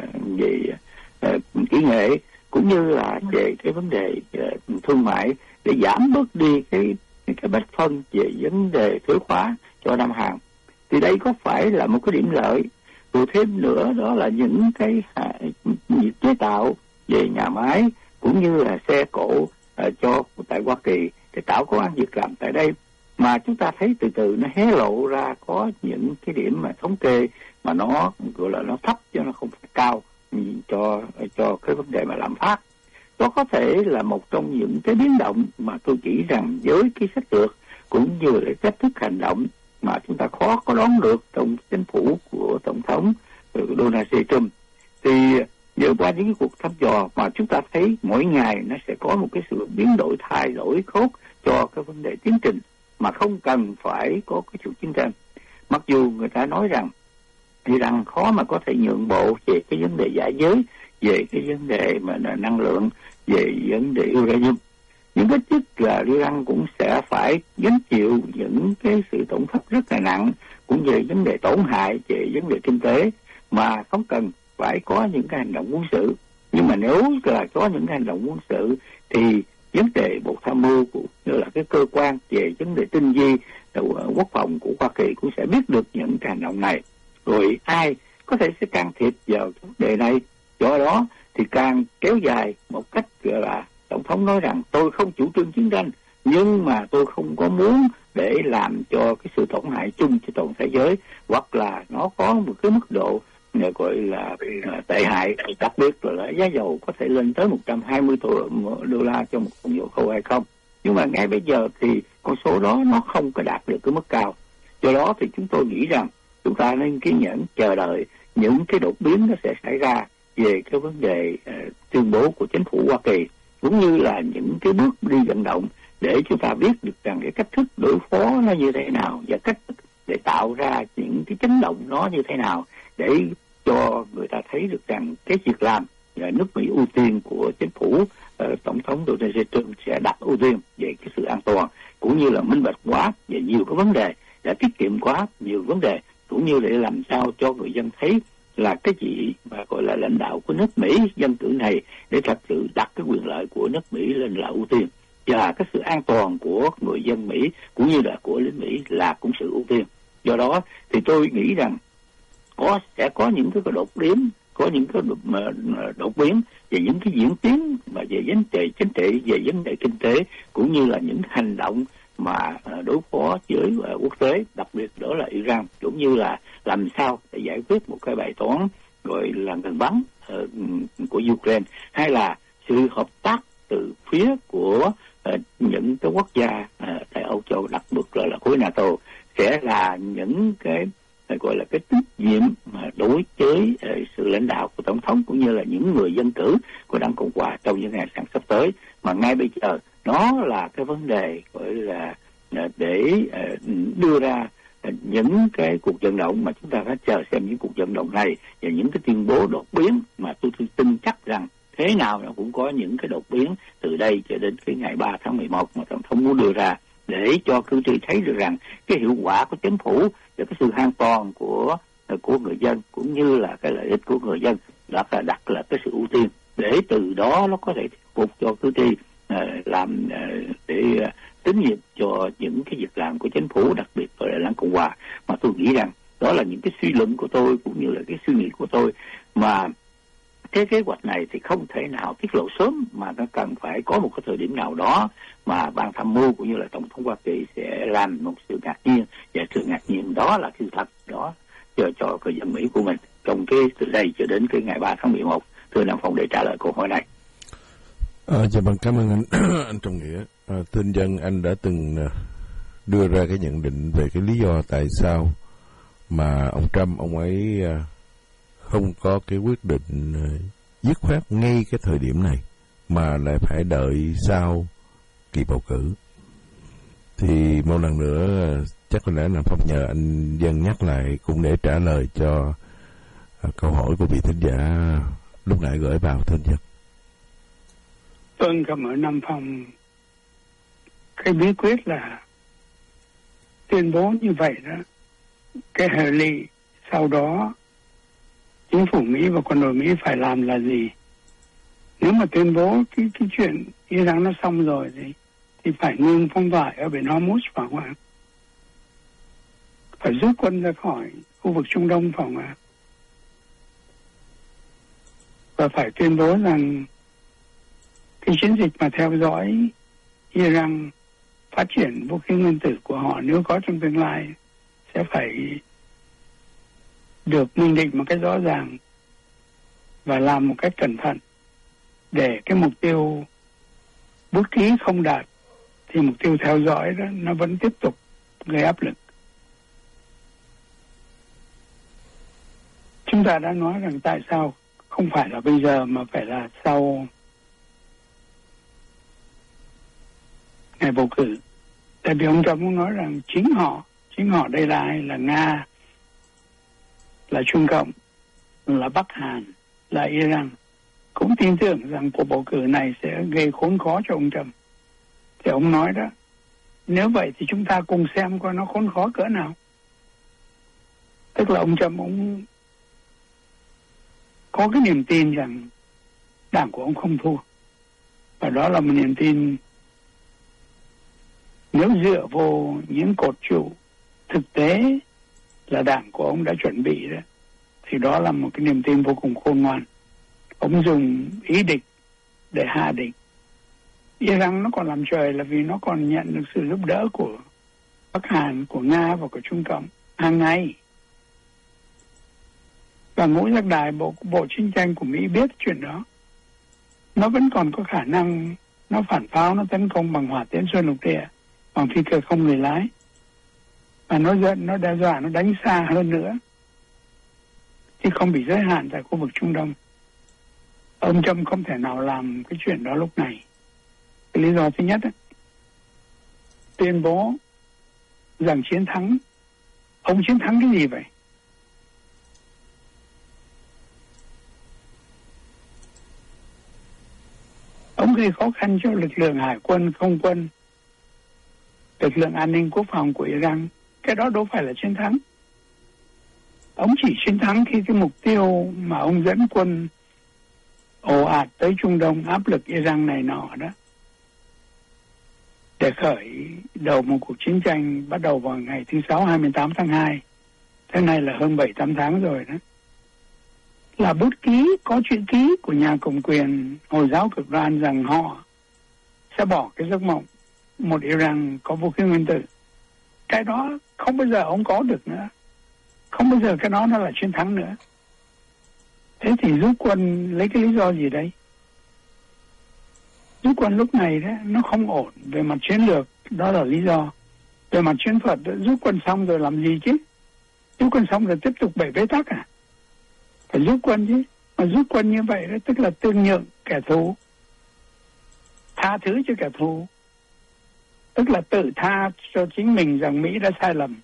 về kỹ nghệ cũng như là về cái vấn đề thương mại để giảm bớt đi cái bất phân về vấn đề thuế khóa cho Nam Hàn, thì đây có phải là một cái điểm lợi. Rồi thêm nữa đó là những cái việc chế tạo về nhà máy cũng như là xe cộ cho tại Hoa Kỳ để tạo công ăn việc làm tại đây, mà chúng ta thấy từ từ nó hé lộ ra có những cái điểm mà thống kê mà nó gọi là nó thấp chứ nó không phải cao cho cái vấn đề mà lạm phát. Đó có thể là một trong những cái biến động mà tôi nghĩ rằng với cái sách lược cũng như là cách thức hành động mà chúng ta khó có đoán được trong chính phủ của Tổng thống Donald J. Trump. Thì nhờ qua những cái cuộc thăm dò mà chúng ta thấy mỗi ngày nó sẽ có một cái sự biến đổi, thay đổi khốc cho cái vấn đề tiến trình mà không cần phải có cái sự chiến tranh. Mặc dù người ta nói rằng Iran khó mà có thể nhượng bộ về cái vấn đề giải giới, về cái vấn đề mà năng lượng, về vấn đề uranium, nhưng ít nhất là Iran cũng sẽ phải gánh chịu những cái sự tổn thất rất là nặng cũng về vấn đề tổn hại về vấn đề kinh tế mà không cần phải có những cái hành động quân sự. Nhưng mà nếu là có những cái hành động quân sự thì vấn đề Bộ Tham mưu cũng như là cái cơ quan về vấn đề tinh vi quốc phòng của Hoa Kỳ cũng sẽ biết được những cái hành động này, rồi ai có thể sẽ can thiệp vào vấn đề này. Do đó thì càng kéo dài một cách gọi là Tổng thống nói rằng tôi không chủ trương chiến tranh, nhưng mà tôi không có muốn để làm cho cái sự tổn hại chung cho toàn thế giới, hoặc là nó có một cái mức độ gọi là tệ hại, đặc biệt là giá dầu có thể lên tới $120 cho một thùng dầu thô hay không. Nhưng mà ngay bây giờ thì con số đó nó không có đạt được cái mức cao. Do đó thì chúng tôi nghĩ rằng chúng ta nên kiên nhẫn chờ đợi những cái đột biến nó sẽ xảy ra về cái vấn đề tuyên bố của chính phủ Hoa Kỳ, cũng như là những cái bước đi vận động để chúng ta biết được rằng cái cách thức đối phó nó như thế nào và cách thức để tạo ra những cái chấn động nó như thế nào, để cho người ta thấy được rằng cái việc làm nước Mỹ ưu tiên của chính phủ Tổng thống Donald Trump sẽ đặt ưu tiên về cái sự an toàn, cũng như là minh bạch quá về nhiều cái vấn đề, đã tiết kiệm quá nhiều vấn đề, cũng như để làm sao cho người dân thấy là cái gì mà gọi là lãnh đạo của nước Mỹ dân cử này để thật sự đặt cái quyền lợi của nước Mỹ lên là ưu tiên, và cái sự an toàn của người dân Mỹ cũng như là của lính Mỹ là cũng sự ưu tiên. Do đó thì tôi nghĩ rằng sẽ có những cái đột biến, có những cái đột biến về những cái diễn tiến mà về vấn đề chính trị, về vấn đề kinh tế, cũng như là những hành động mà đối phó với quốc tế, đặc biệt đó là Iran, cũng như là làm sao để giải quyết một cái bài toán gọi là ngừng bắn của Ukraine, hay là sự hợp tác từ phía của những cái quốc gia tại Âu Châu, đặc biệt là khối NATO, sẽ là những cái gọi là cái trách nhiệm mà đối với sự lãnh đạo của tổng thống cũng như là những người dân cử của đảng Cộng hòa trong những ngày sắp tới. Mà ngay bây giờ nó là cái vấn đề gọi là để đưa ra những cái cuộc vận động mà chúng ta phải chờ xem những cuộc vận động này và những cái tuyên bố đột biến mà tôi tin chắc rằng thế nào nó cũng có những cái đột biến từ đây cho đến cái ngày 3 tháng 11 mà tổng thống muốn đưa ra, để cho cử tri thấy được rằng cái hiệu quả của chính phủ và cái sự an toàn của người dân cũng như là cái lợi ích của người dân đặt là cái sự ưu tiên, để từ đó nó có thể thuyết phục cho cử tri làm để tín nhiệm cho những cái việc làm của chính phủ, đặc biệt là đảng Cộng hòa. Mà tôi nghĩ rằng đó là những cái suy luận của tôi cũng như là cái suy nghĩ của tôi, mà cái kế hoạch này thì không thể nào tiết lộ sớm, mà nó cần phải có một cái thời điểm nào đó mà ban tham mưu cũng như là tổng thống Hoa Kỳ sẽ làm một sự ngạc nhiên, và sự ngạc nhiên đó là sự thật đó cho người dân Mỹ của mình trong cái từ đây cho đến cái ngày 3 tháng 11. Thưa Nam Phong, để trả lời câu hỏi này. Dạ vâng, cảm ơn anh anh Trọng Nghĩa. Thưa dân, anh đã từng đưa ra cái nhận định về cái lý do tại sao mà ông Trump ông ấy không có cái quyết định dứt khoát ngay cái thời điểm này mà lại phải đợi sau kỳ bầu cử. Thì một lần nữa chắc có lẽ là Phong nhờ anh Dân nhắc lại cũng để trả lời cho câu hỏi của vị thính giả lúc nãy gửi vào, thưa Dân. Tôi cảm ơn Nam Phong. Cái bí quyết là tuyên bố như vậy đó, cái hệ lụy sau đó chính phủ Mỹ và quân đội Mỹ phải làm là gì? Nếu mà tuyên bố cái chuyện Iran nó xong rồi thì phải ngừng phong tỏa ở biển Hormuz, phải không ạ? Phải rút quân ra khỏi khu vực Trung Đông, phải không ạ? Và phải tuyên bố rằng cái chiến dịch mà theo dõi Iran phát triển vũ khí nguyên tử của họ nếu có trong tương lai sẽ phải được minh định một cách rõ ràng và làm một cách cẩn thận, để cái mục tiêu bút ký không đạt thì mục tiêu theo dõi đó nó vẫn tiếp tục gây áp lực. Chúng ta đã nói rằng tại sao không phải là bây giờ mà phải là sau ngày bầu cử. Tại vì ông Trump muốn nói rằng chính họ đây là ai? Là Nga, là Trung Cộng, là Bắc Hàn, là Iran cũng tin tưởng rằng cuộc bầu cử này sẽ gây khốn khó cho ông Trump. Thì ông nói đó, nếu vậy thì chúng ta cùng xem coi nó khốn khó cỡ nào. Tức là ông Trump ông có cái niềm tin rằng đảng của ông không thua, và đó là một niềm tin nếu dựa vô những cột trụ thực tế là đảng của ông đã chuẩn bị đó, thì đó là một cái niềm tin vô cùng khôn ngoan. Ông dùng ý địch để hạ địch. Iran nó còn làm trời là vì nó còn nhận được sự giúp đỡ của Bắc Hàn, của Nga và của Trung Cộng hàng ngày. Và Ngũ Giác Đài, bộ chiến tranh của Mỹ biết chuyện đó. Nó vẫn còn có khả năng nó phản pháo, nó tấn công bằng hỏa tiễn xuyên lục địa, bằng phi cơ không người lái. Và nó giận, nó đe dọa, nó đánh xa hơn nữa, chứ không bị giới hạn tại khu vực Trung Đông. Ông Trump không thể nào làm cái chuyện đó lúc này. Cái lý do thứ nhất ấy, tuyên bố rằng chiến thắng. Ông chiến thắng cái gì vậy? Ông gây khó khăn cho lực lượng hải quân, không quân, lực lượng an ninh quốc phòng của Iran. Cái đó đâu phải là chiến thắng. Ông chỉ chiến thắng khi cái mục tiêu mà ông dẫn quân ồ ạt tới Trung Đông, áp lực Iran này nọ đó, để khởi đầu một cuộc chiến tranh bắt đầu vào ngày thứ Sáu 28 tháng 2. Thế này là hơn 7-8 tháng rồi đó. Là bút ký, có chữ ký của nhà cầm quyền Hồi giáo cực đoan rằng họ sẽ bỏ cái giấc mộng một Iran có vũ khí nguyên tử. Cái đó không bao giờ ông có được nữa. Không bao giờ cái đó nó là chiến thắng nữa. Thế thì rút quân lấy cái lý do gì đây? Rút quân lúc này đó, nó không ổn về mặt chiến lược, đó là lý do. Về mặt chiến thuật, rút quân xong rồi làm gì chứ? Rút quân xong rồi tiếp tục bày bế tắc à? Phải rút quân chứ. Mà rút quân như vậy đó, tức là tương nhượng kẻ thù, tha thứ cho kẻ thù, tức là tự tha cho chính mình rằng Mỹ đã sai lầm.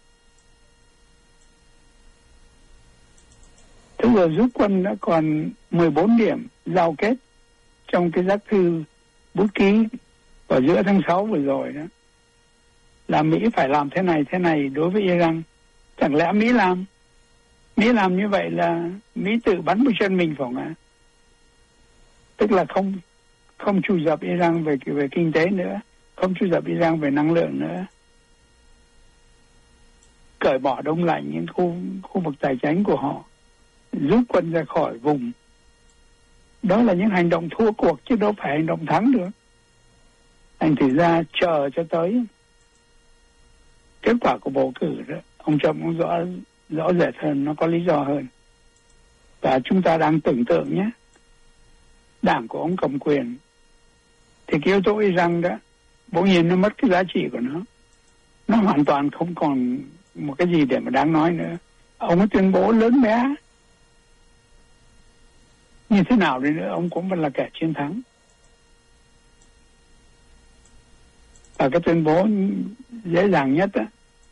Thế rồi rút quân đã còn 14 điểm giao kết trong cái giác thư bút ký vào giữa tháng 6 vừa rồi đó, là Mỹ phải làm thế này đối với Iran. Chẳng lẽ Mỹ làm như vậy là Mỹ tự bắn vào chân mình phải không ạ? Tức là không chủ dập Iran về kinh tế nữa, không chủ dập Iran về năng lượng nữa, cởi bỏ đông lạnh những khu vực tài chính của họ, rút quân ra khỏi vùng. Đó là những hành động thua cuộc chứ đâu phải hành động thắng được. Thành thử ra chờ cho tới kết quả của bầu cử đó, ông Trump cũng rõ rệt hơn, nó có lý do hơn. Và chúng ta đang tưởng tượng nhé, đảng của ông cầm quyền thì cái yếu tố Iran đó bỗng nhiên nó mất cái giá trị của nó hoàn toàn không còn một cái gì để mà đáng nói nữa. Ông ấy tuyên bố lớn bé như thế nào đi nữa, ông cũng vẫn là kẻ chiến thắng. Và cái tuyên bố dễ dàng nhất đó,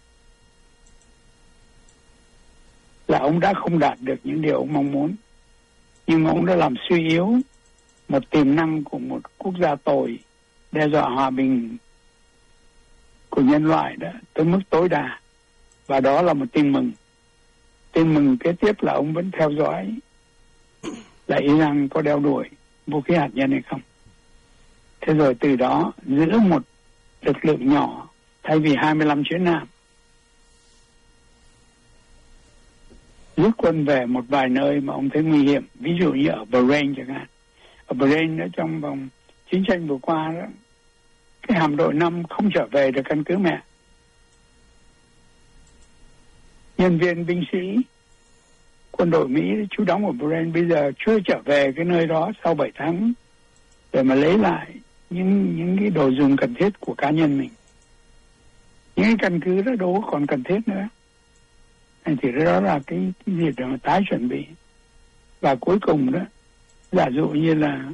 là ông đã không đạt được những điều ông mong muốn, nhưng ông đã làm suy yếu một tiềm năng của một quốc gia tồi, đe dọa hòa bình của nhân loại đó tới mức tối đa. Và đó là một tin mừng. Tin mừng kế tiếp là ông vẫn theo dõi là Iran có đeo đuổi vũ khí hạt nhân hay không. Thế rồi từ đó giữ một lực lượng nhỏ thay vì 25 chiến hạm, rút quân về một vài nơi mà ông thấy nguy hiểm, ví dụ như ở Bahrain chẳng hạn. Ở Bahrain đó, trong vòng chiến tranh vừa qua đó, cái hạm đội 5 không trở về được căn cứ mẹ. Nhân viên binh sĩ quân đội Mỹ trú đóng ở Bahrain bây giờ chưa trở về cái nơi đó sau 7 tháng để mà lấy lại những cái đồ dùng cần thiết của cá nhân mình. Những cái căn cứ đó đâu có còn cần thiết nữa. Thì đó là cái gì để mà tái chuẩn bị. Và cuối cùng đó, giả dụ như là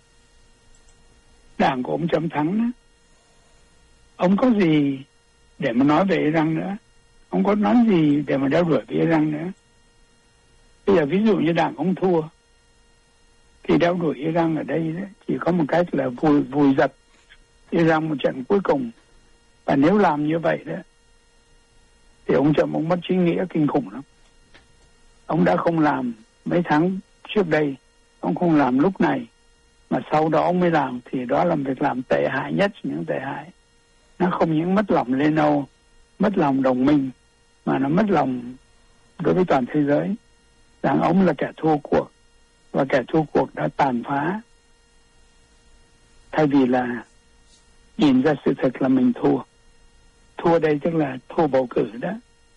đảng của ông Trump thắng đó, ông có gì để mà nói về Iran nữa? Ông có nói gì để mà đeo đuổi với Iran nữa? Bây giờ ví dụ như đảng ông thua thì đeo đuổi Iran ở đây đó, chỉ có một cách là vùi dập Iran một trận cuối cùng. Và nếu làm như vậy đó thì ông Trump ông mất chính nghĩa kinh khủng lắm. Ông đã không làm mấy tháng trước đây, ông không làm lúc này, mà sau đó ông mới làm, thì đó là việc làm tệ hại nhất những tệ hại. Nó không những mất lòng Liên Âu, mất lòng đồng minh, mà nó mất lòng đối với toàn thế giới rằng ông là kẻ thua cuộc, và kẻ thua cuộc đã tàn phá, thay vì là nhìn ra sự thật là mình thua. Thua đây tức là thua bầu cử đó.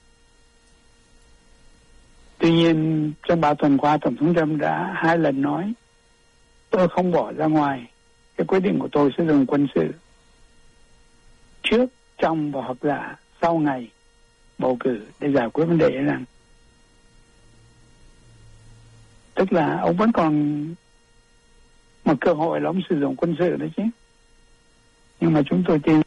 Tuy nhiên trong 3 tuần qua, Tổng thống Trump đã 2 lần nói tôi không bỏ ra ngoài cái quyết định của tôi sẽ dùng quân sự trước, trong và hoặc là sau ngày bầu cử để giải quyết vấn đề Iran. Tức là ông vẫn còn mà cơ hội là ông sử dụng quân sự đấy chứ. Nhưng mà chúng tôi tin